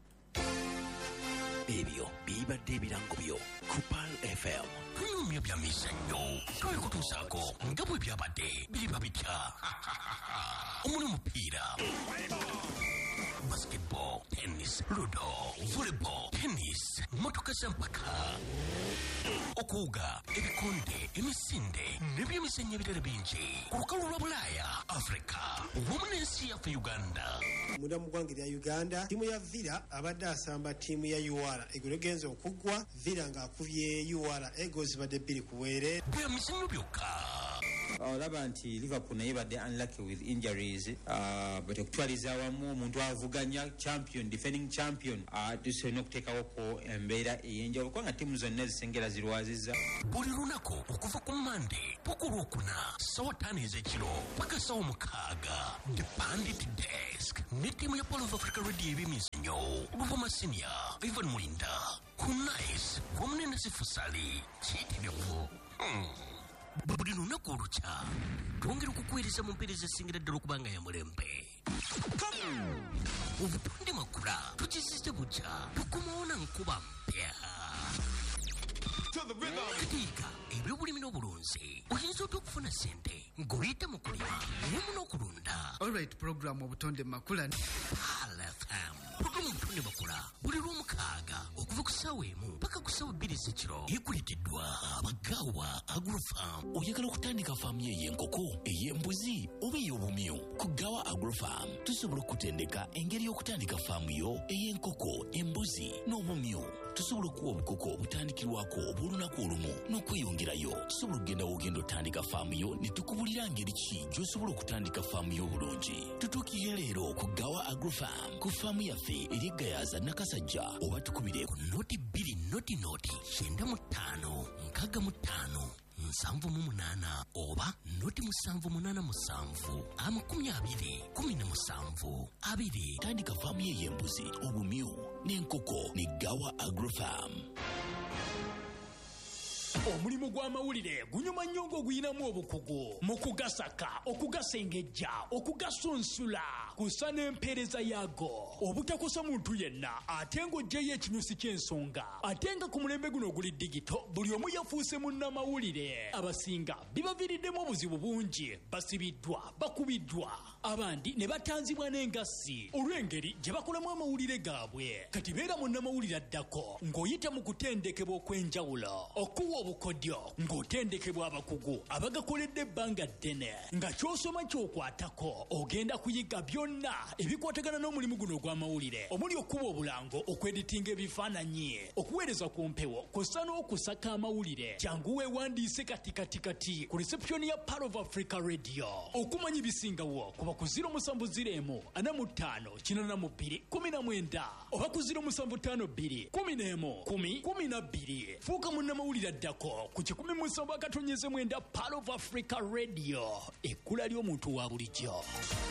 Ebyo bibadde ebirango byo ku Pearl F M. Kunyumya bya mizannyo twekutuusaako nga bwe byabadde biriba bitya. Omuli omupiira, basketball, tennis, chess, ludo, volleyball, tennis, motoka zampaka, okuwuga, ebikonde, emisinde n'ebyemizannyo ebirala bingi ku lukalu lwa Bulaaya, Africa wamu n'ensi yaffe Uganda. Munda mu ggwanga lya Uganda ttiimu ya Villa abadde asamba ttiimu ya U R egolo genza okuggwa Villa ng'akubye U R Eagles badde bbiri ku bwere. Byemizannyo byokka. olaba nti Liverpool naye badde unlucky with injuries uh, but okutwaliza awamu omuntu avuganya champion defending champion uh, tusobola okuteekawoko embeera ey'enjawulo kubanga ttiimu zonna zisengera zirwaziza buli lunaku okuva ku Monday paka olwokuna sawa ttaano ez'ekiro paka sawa mukaaga The Pandit Desk ne ttiimu ya Polo of Africa Radio ebyemizannyo Luvuma Senior Ivan Mulinda Kunais wamunene Sifusali kiyitirivu hmm. buli lunaku olukya twongera okukuweereza mu mpeereza esingira ddala okubanga ya mulembe obutonde makula tukizizza bujja tukomawo na nkuba mpya katiika ebyobulimi n'obulunzi oyinza otya okufuna ssente ng'oyita mu kulima nemu n'okulunda olright program obutonde makula Pal F M programu obutonde makula buli lw'omukaaga okuva ku ssaawa emu paka ku ssaawa bbiri ez'ekiro ekuleeteddwa abagaawa Agrofarm. Oyagala okutandika faamu ye ey'enkoko ey'embuzi oba ey'obumyu ku Gawa Agrofarm tusobola okutendeka engeri y'okutandika faamu yo ey'enkoko embuzi n'obumyu. Tusobola okuwa obukoko obutandikirwako obw'olunaku olumu n'okweyongerayo. Tusobola okugenda w'ogenda otandika faamu yo ne tukubulira ngeri ki gy'osobola okutandika faamu yo obulungi. Tutuukirire leero ku Gawa Agrofarm ku faamu yaffe eri Gayaza Nakasajja oba tukubire ku noti bbiri noti noti kyenda mu ttaano nkaaga mu ttaano nsanvu mu munaana oba noti musanvu munaana musanvu amakumi abiri kumi na musanvu abiri. Tandika faamu ye y'embuzi obumyu n'enkoko ne Gawa Agrofarm. Omulimu gw'amawulire gunyuma nnyo ng'oguyinamu obukugu mu kugasaka okugasengejja okugasunsula kusa n'empeereza yaago obutakosa muntu yenna ate ng'oggyeyo ekinyusi ky'ensonga ate nga ku mulembe guno oguli digito buli omu yafuuse munnamawulire. Abasinga bibaviiriddemu obuzibu bungi, basibiddwa bakubiddwa abandi ne batanzibwa n'engassi olw'engeri gye bakolamu amawulire gaabwe. Kati beera munnamawulire addako ng'oyita mu kutendekebwa okw'enjawulo okuwa obukodyo ng'otendekebwa abakugu abagakoledde ebbanga ddene nga ky'osoma ky'okwatako ogenda kuyiga byonna ebikwatagana n'omulimu guno ogw'amawulire omuli okuba obulango okweditinga ebifaananyi okuweereza ku mpewo kw'ossa n'okusaka amawulire. Jangu weewandiise kati kati kati ku reception ya Pal of Africa Radio. Okumanya ibisingawo kuba ku ziro musanvu ziro emu ana mu ttaano kinana mu bbiri kumi na mwenda oba ku ziro musanvu ttaano bbiri kumi n'emu kumi kumi na bbiri. Fuuka munnamawulire addako ku kikumi musanvu akatonyeze mwenda Pal of Africa Radio, ekkula ly'omuntu wa bulijjo.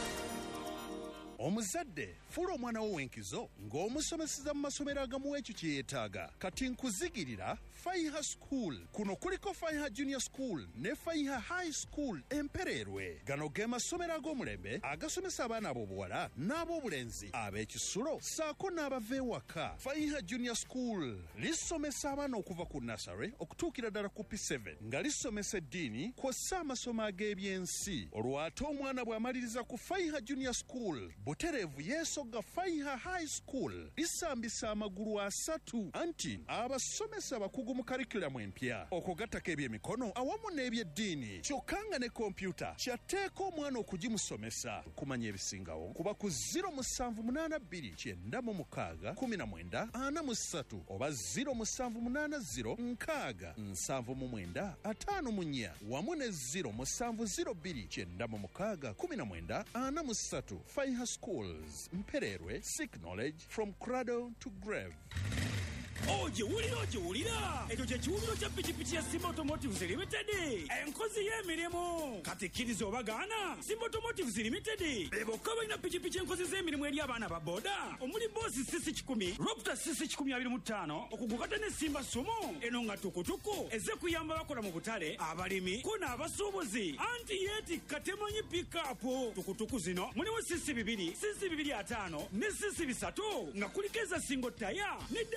Omuzadde fuula omwana wo w'enkizo ng'omusomeseza mu masomero agamu ekyo kye yeetaaga. Kati nkuzigirira Faiha School. Kuno kuliko Faiha Junior School ne Faiha High School Empererwe. Gano ge masomero ag'omulembe agasomesa abaana ab'obuwala n'ab'obulenzi ab'ekisulo saako n'abava ewaka. Faiha Junior School lisomesa abaana okuva ku nursery okutuukira ddala ku P seven nga lisomesa eddiini kw'ossa amasomo ag'ebyensi. Olwo ate omwana bw'amaliriza ku Faiha Junior School butereevu yeesogga Faiha High School lisambisa amagulu asatu anti abasomesa abakugu mu karikulamu empya okugattako ebyemikono awamu n'ebyeddiini kyokka nga ne kompyuta kyatteeka omwana okugimusomesa. Kumanya ebisingawo kuba ku ziro musanvu munaana bbiri kyenda mu mukaaga kumi na mwenda ana mu ssatu oba ziro musanvu munaana ziro nkaaga nsanvu mu mwenda ataano mu nnya wamu ne ziro musanvu ziro bbiri kyenda mu mukaaga kumi na mwenda ana mu ssatu. Faiha Schools Mpererwe, seek knowledge from cradle to grave. Ogiwulira ogiwulira ekyo kye kiwumiro kya pikipiki ya Simba Automotives Limited, enkozi y'emirimu. Kati kkiriza obagaana, Simba Automotives Limited be bokka balina pikipiki enkozi z'emirimu eri abaana ba boda omuli boosi sisi kikumi Raptor sisi kikumi abiri mu ttaano okugukata ne Simba Sumo. Eno nga tukutuku eze kuyamba bakola mu butale abalimi ko n'abasuubuzi anti yeetikka temanyi pikapu. Tukutuku zino mulimu sisi bibiri sisi bibiri ataano ne sisi bisatu nga kuliko eza singo taya ne debo taya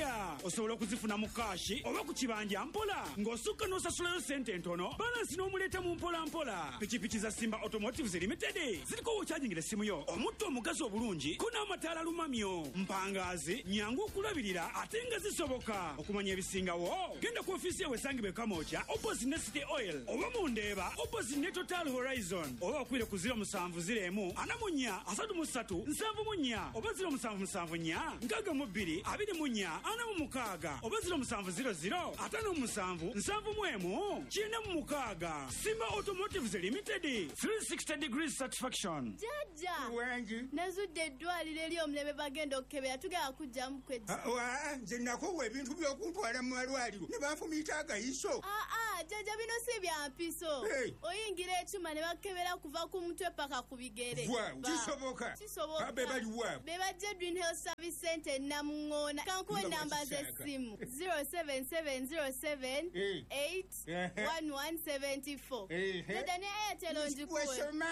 Aya, osobola okuzifuna mu kashi oba ku kibanja mpola ng'osukka n'osasulayo ssente entono balansi n'omuleeta mu mpola mpola. Pikipiki za Simba Automotives Limited ziriko wokyajingira essimu yo omutto omugazi obulungi ko n'amataala lumamyo mpangaazi nyangu okulabirira ate nga zisoboka. Okumanya ebisingawo genda ku ofiisi ewe esangibwa e Kamwokya opposite ne City Oil oba mu Ndeeba opposite ne Total Horizon oba okwire ku ziro musanvu ziro emu ana mu nnya asatu mu ssatu nsanvu mu nnya oba ziro musanvu musanvu nnya nkaaga mu bbiri abiri mu nnya ana mu mukaaga oba ziro musanvu ziro ziro ataano mu musanvu nsanvu mu emu kyenda mu mukaaga. Simba Automotives Limited three sixty degrees satisfaction. Jaja wengi nazudde eddwaliro eri omulebe bagenda okukebera tugenda kujjamu kweddi. Nze nakowa ebintu by'okuntwala mu malwaliro ne banfumiita agayiso. Aa jaja bino si bya mpiso. Oyingira ekyuma ne bakebera kuva ku mutwe paka ku bigere. Kisoboka. Kisoboka. Abe bali wa. Be bajje Green Health Service Center Namungoona. Kankuwe namba z'essimu zero seven seven zero seven eight one one seven four. Jaja ne Airtel onjikuwe.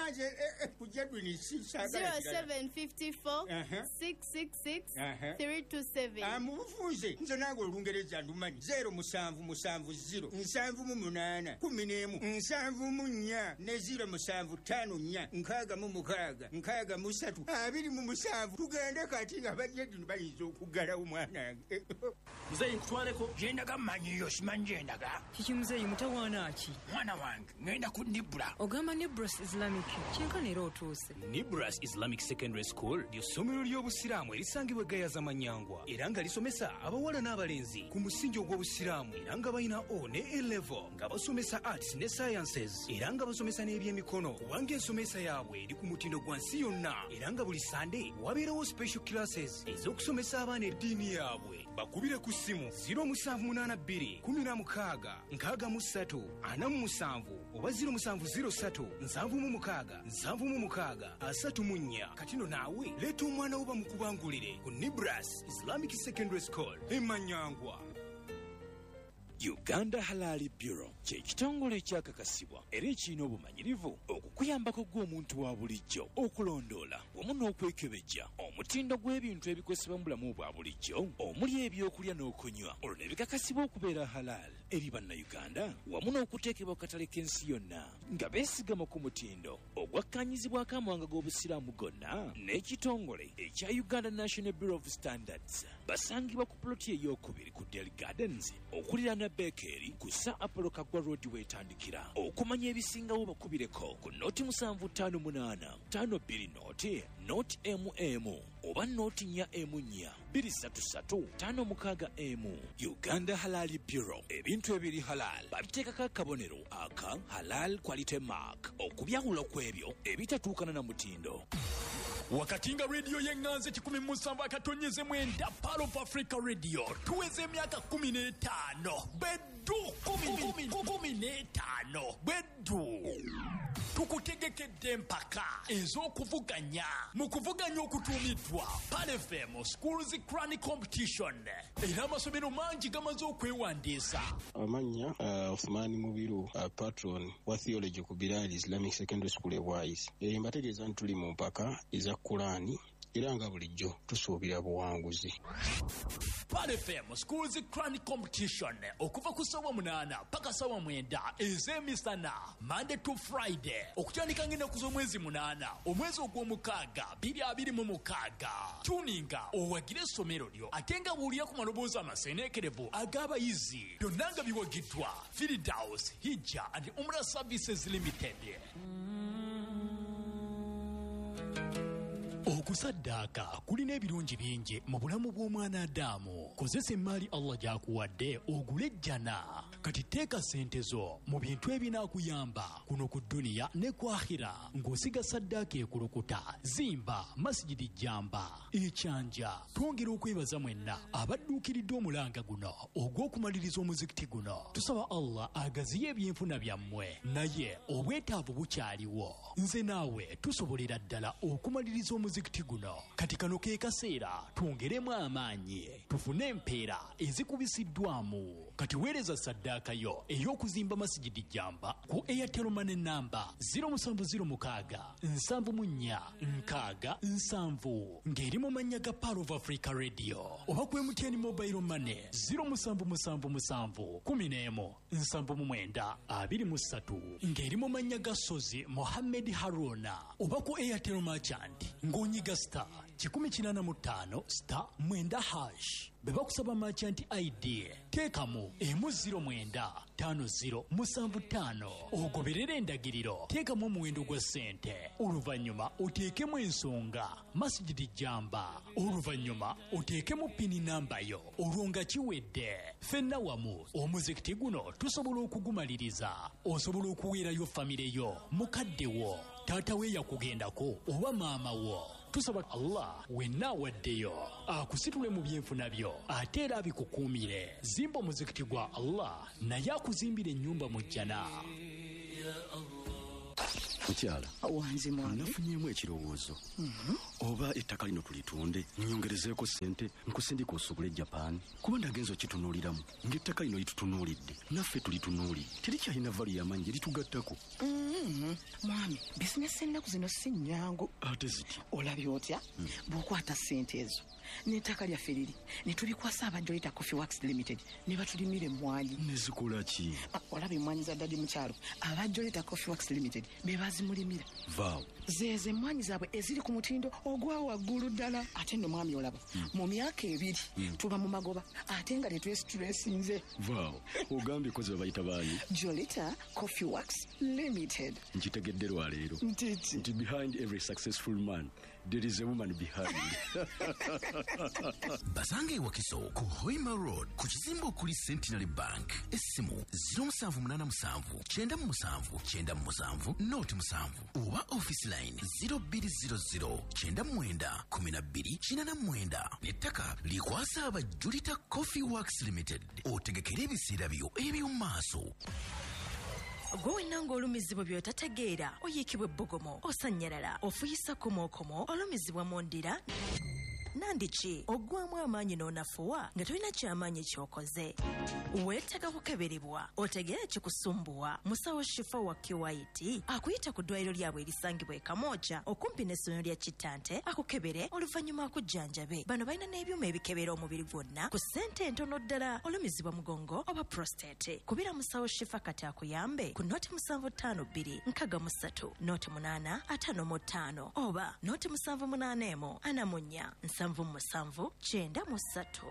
zero seven five four six six six three two seven. Amubufunze nze nange olungereza ndumanyi zero musanvu musanvu zero nsanvu mu munaana kumi n'emu nsanvu mu nnya ne zero musanvu ttaano nnya nkaaga mu mukaaga nkaaga mu ssatu abiri mu musanvu tugende kati nga bajje dino bayinza okuggalawo mwanange. Muzeyi nkutwaleko gyendaga mmanyiyo simanyi gyendaga. Kiki muzeyi mutawaana ki? Mwana wange ngenda ku Nibra. Ogamba Nibras Islamic kyenkana era otuuse. Nibras Islamic Secondary School ly'essomero ly'obusiraamu erisangibwa Gayaza Manyangwa era nga lisomesa abawala n'abalenzi ku musingi ogw'obusiraamu era nga balina O ne A level nga basomesa arts ne sciences era nga basomesa n'ebyemikono kubanga ensomesa yaabwe eri ku mutindo gwa nsi yonna era nga buli Sunday wabeerawo special classes ez'okusomesa abaana eddiini yaabwe. Bakubire ku ssimu zero musanvu munaana bbiri kumi na mukaaga nkaaga mu ssatu ana mu musanvu oba zero musanvu zero ssatu nsanvu mu mukaaga nsanvu mu mukaaga asatu mu nnya. Katino naawe leeta omwana wo bamukubangulire ku Nibras Islamic Secondary School e Manyangwa. Uganda Halali Bureau kye kitongole ekyakakasibwa era ekirina obumanyirivu okukuyambako gw'omuntu wa bulijjo okulondoola wamu n'okwekebejja omutindo gw'ebintu ebikozesebwa mu bulamu bwa bulijjo omuli ebyokulya n'okunywa olwo ne bikakasibwa okubeera halal eri bannayuganda wamu n'okuteekebwa ku katale k'ensi yonna nga beesigama ku mutindo ogwakkanyizibwako amawanga g'obusiraamu gonna n'ekitongole ekya Uganda National Bureau of Standards. Basangibwa ku ploti ey'okubiri ku Dell Gardens okuliraana Bekeri ku Sir Apollo Kagwa Road wetandikira. Okumanya ebisingawo bakubireko ku noti musanvu ttaano munaana ttaano bbiri noti noti emu emu oba noti nnya emu nnya bbiri ssatu ssatu ttaano mukaaga emu. Uganda Halali Bureau, ebintu ebiri halal babiteekako akabonero aka halal quality mark okubyawula kw'ebyo ebitatuukana na mutindo. Wakati nga radio y'enganze kikumi mu musanvu akatonyeze mwenda Pearl of Africa Radio tuweze emyaka kumi n'etaano beddu kumi kumi n'etaano beddu tukutegekedde empaka ez'okuvuganya mu kuvuganya okutuumiddwa Pan F M Schools Crown Competition era amasomero mangi gamaze okwewandiisa. Amanya uh, Othmani Mubiru uh, patron wa theology ku Bilal Islamic Secondary School e Wise. E, mbategeeza nti tuli mu mpaka eza Kurani era nga bulijjo tusuubira buwanguzi. Pan F M Schools Crown Competition okuva ku ssaawa munaana paka ssaawa mwenda ez'emisana Monday to Friday okutandika ng'ennaku z'omwezi munaana omwezi ogw'omukaaga bibiri abiri mu mukaaga. Tuninga owagire essomero lyo ate nga bw'olira ku maloboozi amaseeneekerevu ag'abayizi byonna nga biwagiddwa Firdaus Hijja and Umrah Services Limited. Okusaddaaka kulina ebirungi bingi mu bulamu bw'omwana Adamu. Kozesa emmaali Allah gy'akuwadde ogule ejjana. Kati teeka ssente zo mu bintu ebinaakuyamba kuno ku dduniya ne ku akhira ng'osiga saddaaka ekulukuta. Zimba masijidi jjamba ekyanja. Twongera okwebaza mwenna abadduukiridde omulanga guno ogw'okumaliriza omuzikiti guno. Tusaba Allah agaziye ebyenfuna byammwe naye obwetaavu bukyaliwo. Nze naawe tusobolera ddala okumaliriza omuzikiti muzikiti guno kati kano ke kaseera twongeremu amaanyi tufune empeera ezikubisiddwamu kati weereza saddaaka yo ey'okuzimba masigidi jamba ku Airtel Money namba zero seven zero six nsanvu mu nnya nkaaga nsanvu ng'eri mu mannya ga Power of Africa Radio oba ku M T N Mobile Money zero seven seven seven kumi n'emu nsanvu mu mwenda abiri mu ssatu ng'eri mu mannya ga Sozi Mohammed Haruna oba ku Airtel Merchant ng'onyiga star kikumi kinaana mu ttaano star mwenda hash bwe bakusaba merchant I D teekamu emu ziro mwenda ttaano ziro musanvu ttaano ogoberera endagiriro teekamu omuwendo gwa ssente oluvannyuma oteekemu ensonga masigidi jamba oluvannyuma oteekemu pini namba yo olwo nga kiwedde ffenna wamu omuzikiti guno tusobola okugumaliriza osobola okuweerayo famire yo mukadde wo taata we yakugendako oba maama wo tusaba Allah wenna awaddeyo akusitule mu byenfuna byo ate era abikukuumire zimba omuzikiti gwa Allah naye akuzimbira ennyumba mu jjana. Mukyala wanzi mwana nafunyemu ekirowoozo oba ettaka lino tulitunde nyongerezeeko ssente nkusindika osobole Japan kuba ndagenzo kitunuuliramu ng'ettaka lino litutunuulidde naffe tulitunuulidde terikyalina vali yamanyi eritugattako. mwami bizinesi ennaku zino si nnyangu ate ziti olabye otya bw'okwata ssente ezo n'ettaka lyaffe liri ne tulikwasa abajolita Coffee Works Limited ne batulimira emmwanyi. nezikola ki? olaba emmwanyi za ddadi mukyalo abajolita Coffee Works Limited be bazimulimira vaawo zeeze emmwanyi zaabwe eziri ku mutindo ogwa waggulu ddala ate nno mwami olaba mu myaka ebiri tuba mu magoba ate nga tetwesitulesinze. vaawo ogambye kozi babayita baani? Jolita Coffee Works Limited. nkitegedde lwaleero ntiti nti behind every successful man there is a woman behind. Basange Wakiso ku Hoima Road ku kizimbe okuli Centenary Bank essimu zero seven eight seven nine seven nine seven noti musanvu oba office line zero two zero zero nine nine one two eight nine nettaka likwasa abajulita Coffee Works Limited otegekera ebiseera byo eby'omu maaso. gwe nanga olumizibwa by'otategeera oyiikibwa ebbogomo osanyalala ofuyisa komokomo olumizibwa mu ndira nandiki oggwamu amaanyi n'onafuwa nga tolina kyamaanyi kyokoze weetaaga kukeberebwa otegeera kikusumbuwa musawo shifa wa Kiwaiti akuyita ku ddwaliro lyabwe erisangibwa e Kamooja okumpi n'essomero lya Kittante akukebere oluvannyuma akujjanjabe. Bano balina n'ebyuma ebikebera omubiri gwonna ku ssente entono ddala olumizibwa mugongo oba prostate. Kubira musawo shifa kati akuyambe ku noti musanvu ttaano bbiri nkaaga mu ssatu noti munaana ataano mu ttaano oba noti musanvu munaana emu ana mu nnya nsanvu musanvu kyenda mu ssatu.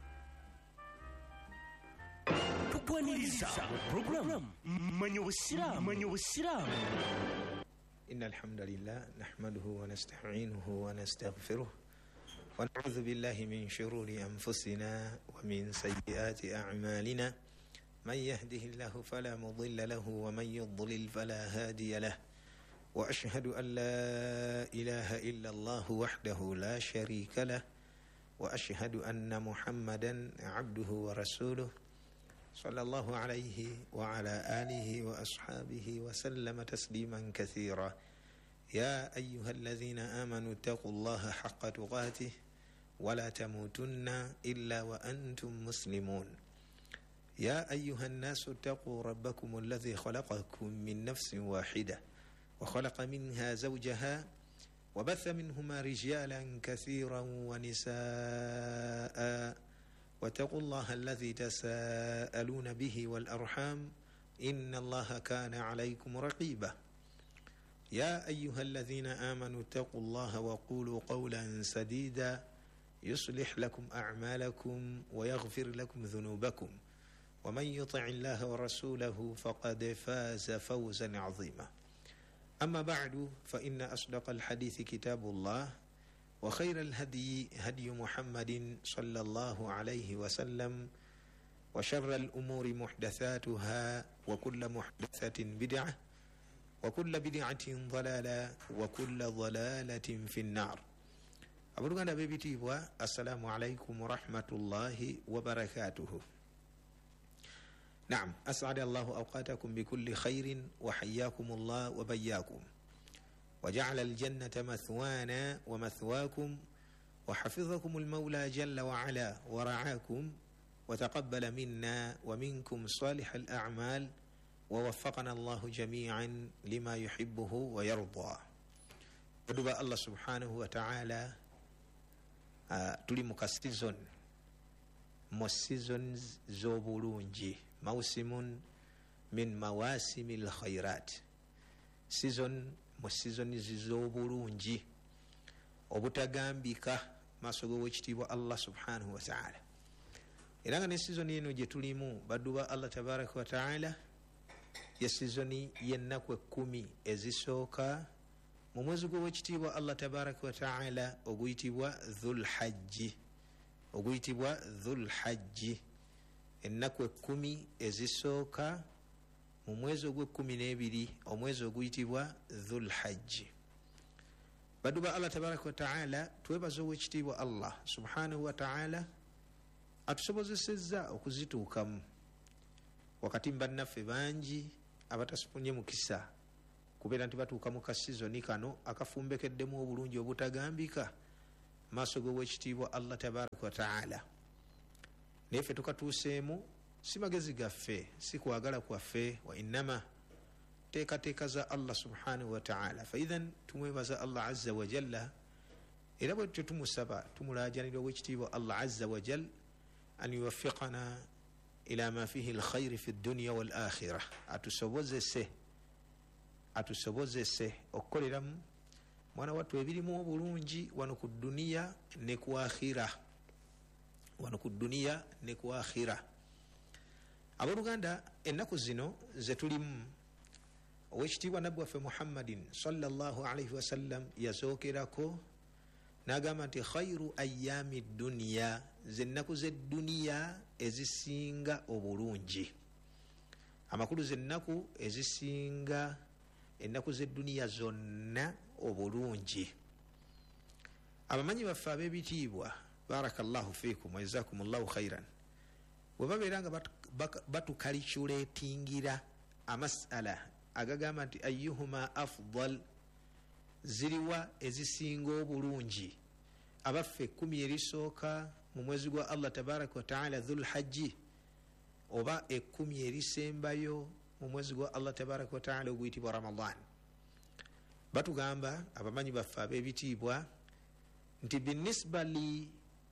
tukwaniriza program manyo busiramu manyo busiramu. إن الحمد لله نحمده ونستعينه ونستغفره ونعوذ بالله من شرور أنفسنا ومن سيئات أعمالنا من يهده الله فلا مضل له ومن يضلل فلا هادي له وأشهد أن لا إله إلا الله وحده لا شريك له وأشهد أن محمدا عبده ورسوله صلى الله عليه وعلى آله وأصحابه وسلم تسليما كثيرا. يا أيها الذين آمنوا اتقوا الله حق تقاته ولا تموتن إلا وأنتم مسلمون. يا أيها الناس اتقوا ربكم الذي خلقكم من نفس واحدة وخلق منها زوجها وبث منهما رجالا كثيرا ونساء واتقوا الله الذي تساءلون به والأرحام إن الله كان عليكم رقيبا. يا أيها الذين آمنوا اتقوا الله وقولوا قولا سديدا يصلح لكم أعمالكم ويغفر لكم ذنوبكم ومن يطع الله ورسوله فقد فاز فوزا عظيما. أما بعد فإن أصدق الحديث كتاب الله وخير الهدي هدي محمد صلى الله عليه وسلم وشر الأمور محدثاتها وكل محدثة بدعة وكل بدعة ضلالة وكل ضلالة في النار. أبرغنا بيبتي السلام عليكم ورحمة الله وبركاته. نعم أسعد الله أوقاتكم بكل خير وحياكم الله وبياكم. وجعل الجنة مثوانا ومثواكم وحفظكم المولى جل وعلا ورعاكم وتقبل منا ومنكم صالح الأعمال ووفقنا الله جميعا لما يحبه ويرضى. بدوبا الله سبحانه وتعالى تولي مكسيزون موسيزون زوبولونجي موسم من مواسم الخيرات season mu season zizobulungi obutagambika masogo wekitiibwa Allah subhanahu wa ta'ala. Era nga ne season eno gye tulimu badduba Allah tabaraka wa ta'ala ya season y'ennaku ekkumi ezisooka mu mwezi gw'ekitiibwa Allah tabaraka wa ta'ala oguyitibwa dhul hajji oguyitibwa dhul hajji ennaku ekkumi ezisooka mu mwezi ogw'ekkumi n'ebiri omwezi oguyitibwa dhul hajji. Baduba Allah tabaraka wa ta'ala twebaza owekitiibwa Allah subhanahu wa ta'ala atusobozesezza okuzituukamu wakati mbannaffe bangi abatasifunye mukisa kubeera nti batuuka mu kasizoni kano akafumbekeddemu obulungi obutagambika maaso g'owekitiibwa Allah tabaraka wa ta'ala. Naye ffe tukatuuseemu si magezi gaffe si kwagala kwaffe wa innama teekateeka za Allah subhanahu wa ta'ala. Faidhan tumwebaza Allah azza wa jalla era bwetyo tumusaba tumulajanira owekitiibwa Allah azza wa jalla an yuwaffiqana ila ma fihi alkhairi fi dunya wal akhirah, atusobozese atusobozese okukoleramu mwana wattu ebirimu obulungi wano ku duniya ne ku akhira wano ku duniya ne ku akhira. Abooluganda, ennaku zino ze tulimu owekitiibwa nabbi waffe Muhammadin sallallahu alaihi wasallam yazookerako n'agamba nti khairu ayami duniya, ze nnaku z'edduniya ezisinga obulungi, amakulu ze nnaku ezisinga ennaku z'edduniya zonna obulungi. Abamanyi baffe ab'ebitiibwa barakallahu fiikum wa jazakumullahu khairan bwe babeera nga batukaliculatingira amasala agagamba nti ayyuhuma afdal, ziriwa ezisinga obulungi, abaffe ekkumi erisooka mu mwezi gwa Allah tabaraka wa ta'ala dhul hajji oba ekkumi erisembayo mu mwezi gwa Allah tabaraka wa ta'ala oguyitibwa Ramadan, batugamba abamanyi baffe ab'ebitiibwa nti binisba li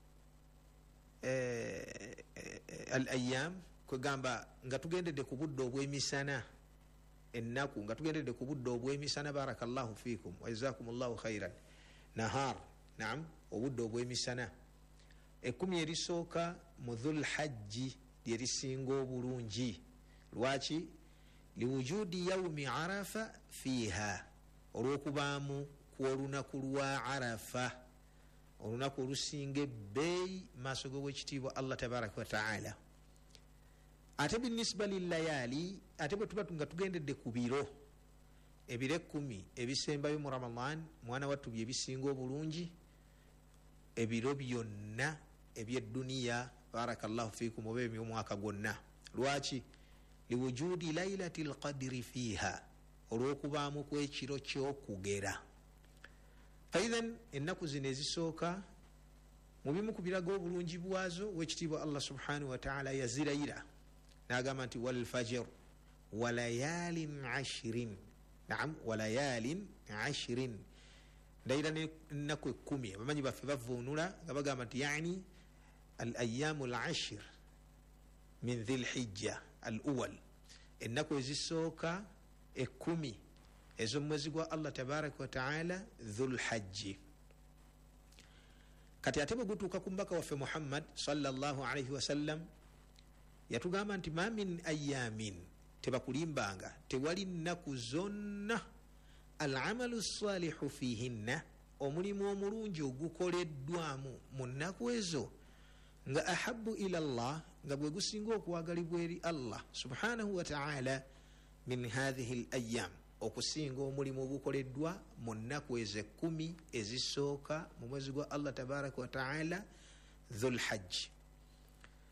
eh, eh, al ayyam kwegamba nga tugendedde ku budde obw'emisana ennaku nga tugendedde ku budde obw'emisana barakallahu fiikum wa jazakumullahu khairan nahar naam obudde obw'emisana ekkumi erisooka mu dhul hajji lyerisinga obulungi. Lwaki? liwujudi yaumi arafa fiiha, olw'okubaamu kw'olunaku lwa arafa, olunaku olusinga ebbeeyi maaso g'owekitiibwa Allah tabaraka wa ta'ala. Ate binisba lilayali, ate bwe tuba nga tugendedde ku biro ebiro ekkumi ebisembayo mu Ramadan mwana wattu bye bisinga obulungi, ebiro byonna eby'edduniya barakallahu fiikum oba eby'omwaka gwonna. Lwaki? liwujudi lailati lqadiri fiiha, olw'okubaamu kw'ekiro ky'okugera. Faidhan ennaku zino ezisooka mu bimu ku biraga obulungi bwazo wekitiibwa Allah subhanahu wa ta'ala yazirayira n'agamba nti walfajr walayalin ashirin, naam walayalin ashirin, ndayira n'ennaku ekkumi. Abamanyi baffe bavuunula nga bagamba nti yani al ayyamu al ashir min dhil hijja al awwal, ennaku ezisooka ekkumi ez'omwezi gwa Allah tabaraka wa ta'ala dhul hajji. Kati ate bwe gutuuka ku mbaka waffe Muhammad sallallahu alaihi wasallam yatugamba nti ma min ayamin, tebakulimbanga, tewali nnaku zonna al amalu salihu fihinna, omulimu omulungi ogukoleddwamu mu nnaku ezo nga ahabu ila Allah, nga bwe gusinga okwagalibwa eri Allah subhanahu wa ta'ala min hadhihi al ayyam, okusinga omulimu ogukoleddwa mu nnaku ezo ekkumi ezisooka mu mwezi gwa Allah tabaraka wa ta'ala dhul hajj.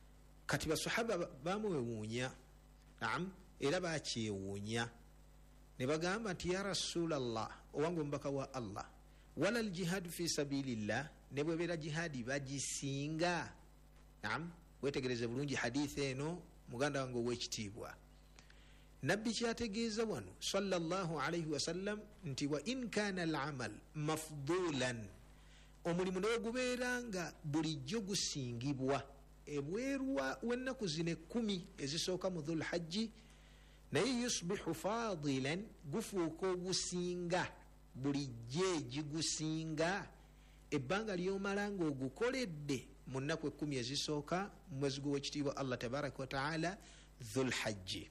Kati basahaba bamwewuunya, naam era bakyewuunya ne bagamba nti ya rasulallah owange omubaka wa allah wala aljihadu fi sabilillah ne bwebeera jihadi bagisinga. Naam, wetegereze bulungi hadithi eno muganda wange ow'ekitiibwa. nabbi kyategeeza wano sallallahu alaihi wasallam nti wa in kana alamal mafdulan, omulimu newe gubeera nga bulijjo gusingibwa ebweru w'ennaku zino ekkumi ezisooka mu dhul hajji, naye yusbihu fadilan, gufuuka ogusinga bulijjo egigusinga ebbanga lyomala nga ogukoledde mu nnaku ekkumi ezisooka mu mwezi gw'ekitiibwa allah tabaraka wataala dhul hajji.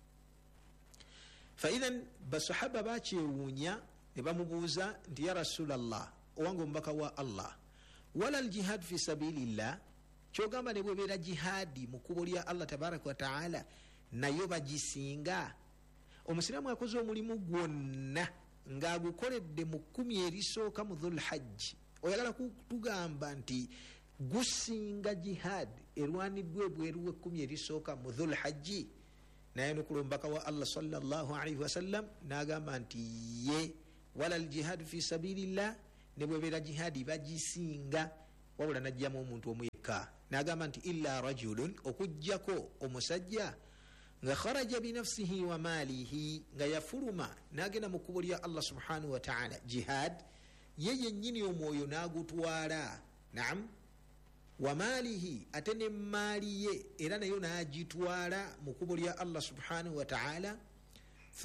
faidhan basahaba bakyewuunya ne bamubuuza nti ya rasulallah owange omubaka wa allah wala aljihad fi sabilillah, kyogamba ne bwebeera jihadi mu kkubo lya allah tabaraka wataala nayo bagisinga? Omusiraamu akoze omulimu gwonna ng'agukoledde mu kkumi erisooka mu dhul hajji, oyagala kutugamba nti gusinga jihad erwaniddwa ebweru w'ekkumi erisooka mu dhul hajji? naye nukula omubaka wa allah sallallahu alaihi wasallam n'agamba nti ye wala aljihadu fi sabilillah, ne bwebeera jihadi bagisinga, wabula najjamu omuntu omu yekka. N'agamba nti illa rajulun, okujjako omusajja nga kharaja binafsihi wa maalihi, nga yafuluma n'agenda mu kkubo lya allah subhanahu wa ta'ala jihad, ye yennyini omwoyo n'agutwala. Naam, wa maalihi, ate ne maali ye era nayo n'agitwala mu kkubo lya allah subhanahu wa ta'ala.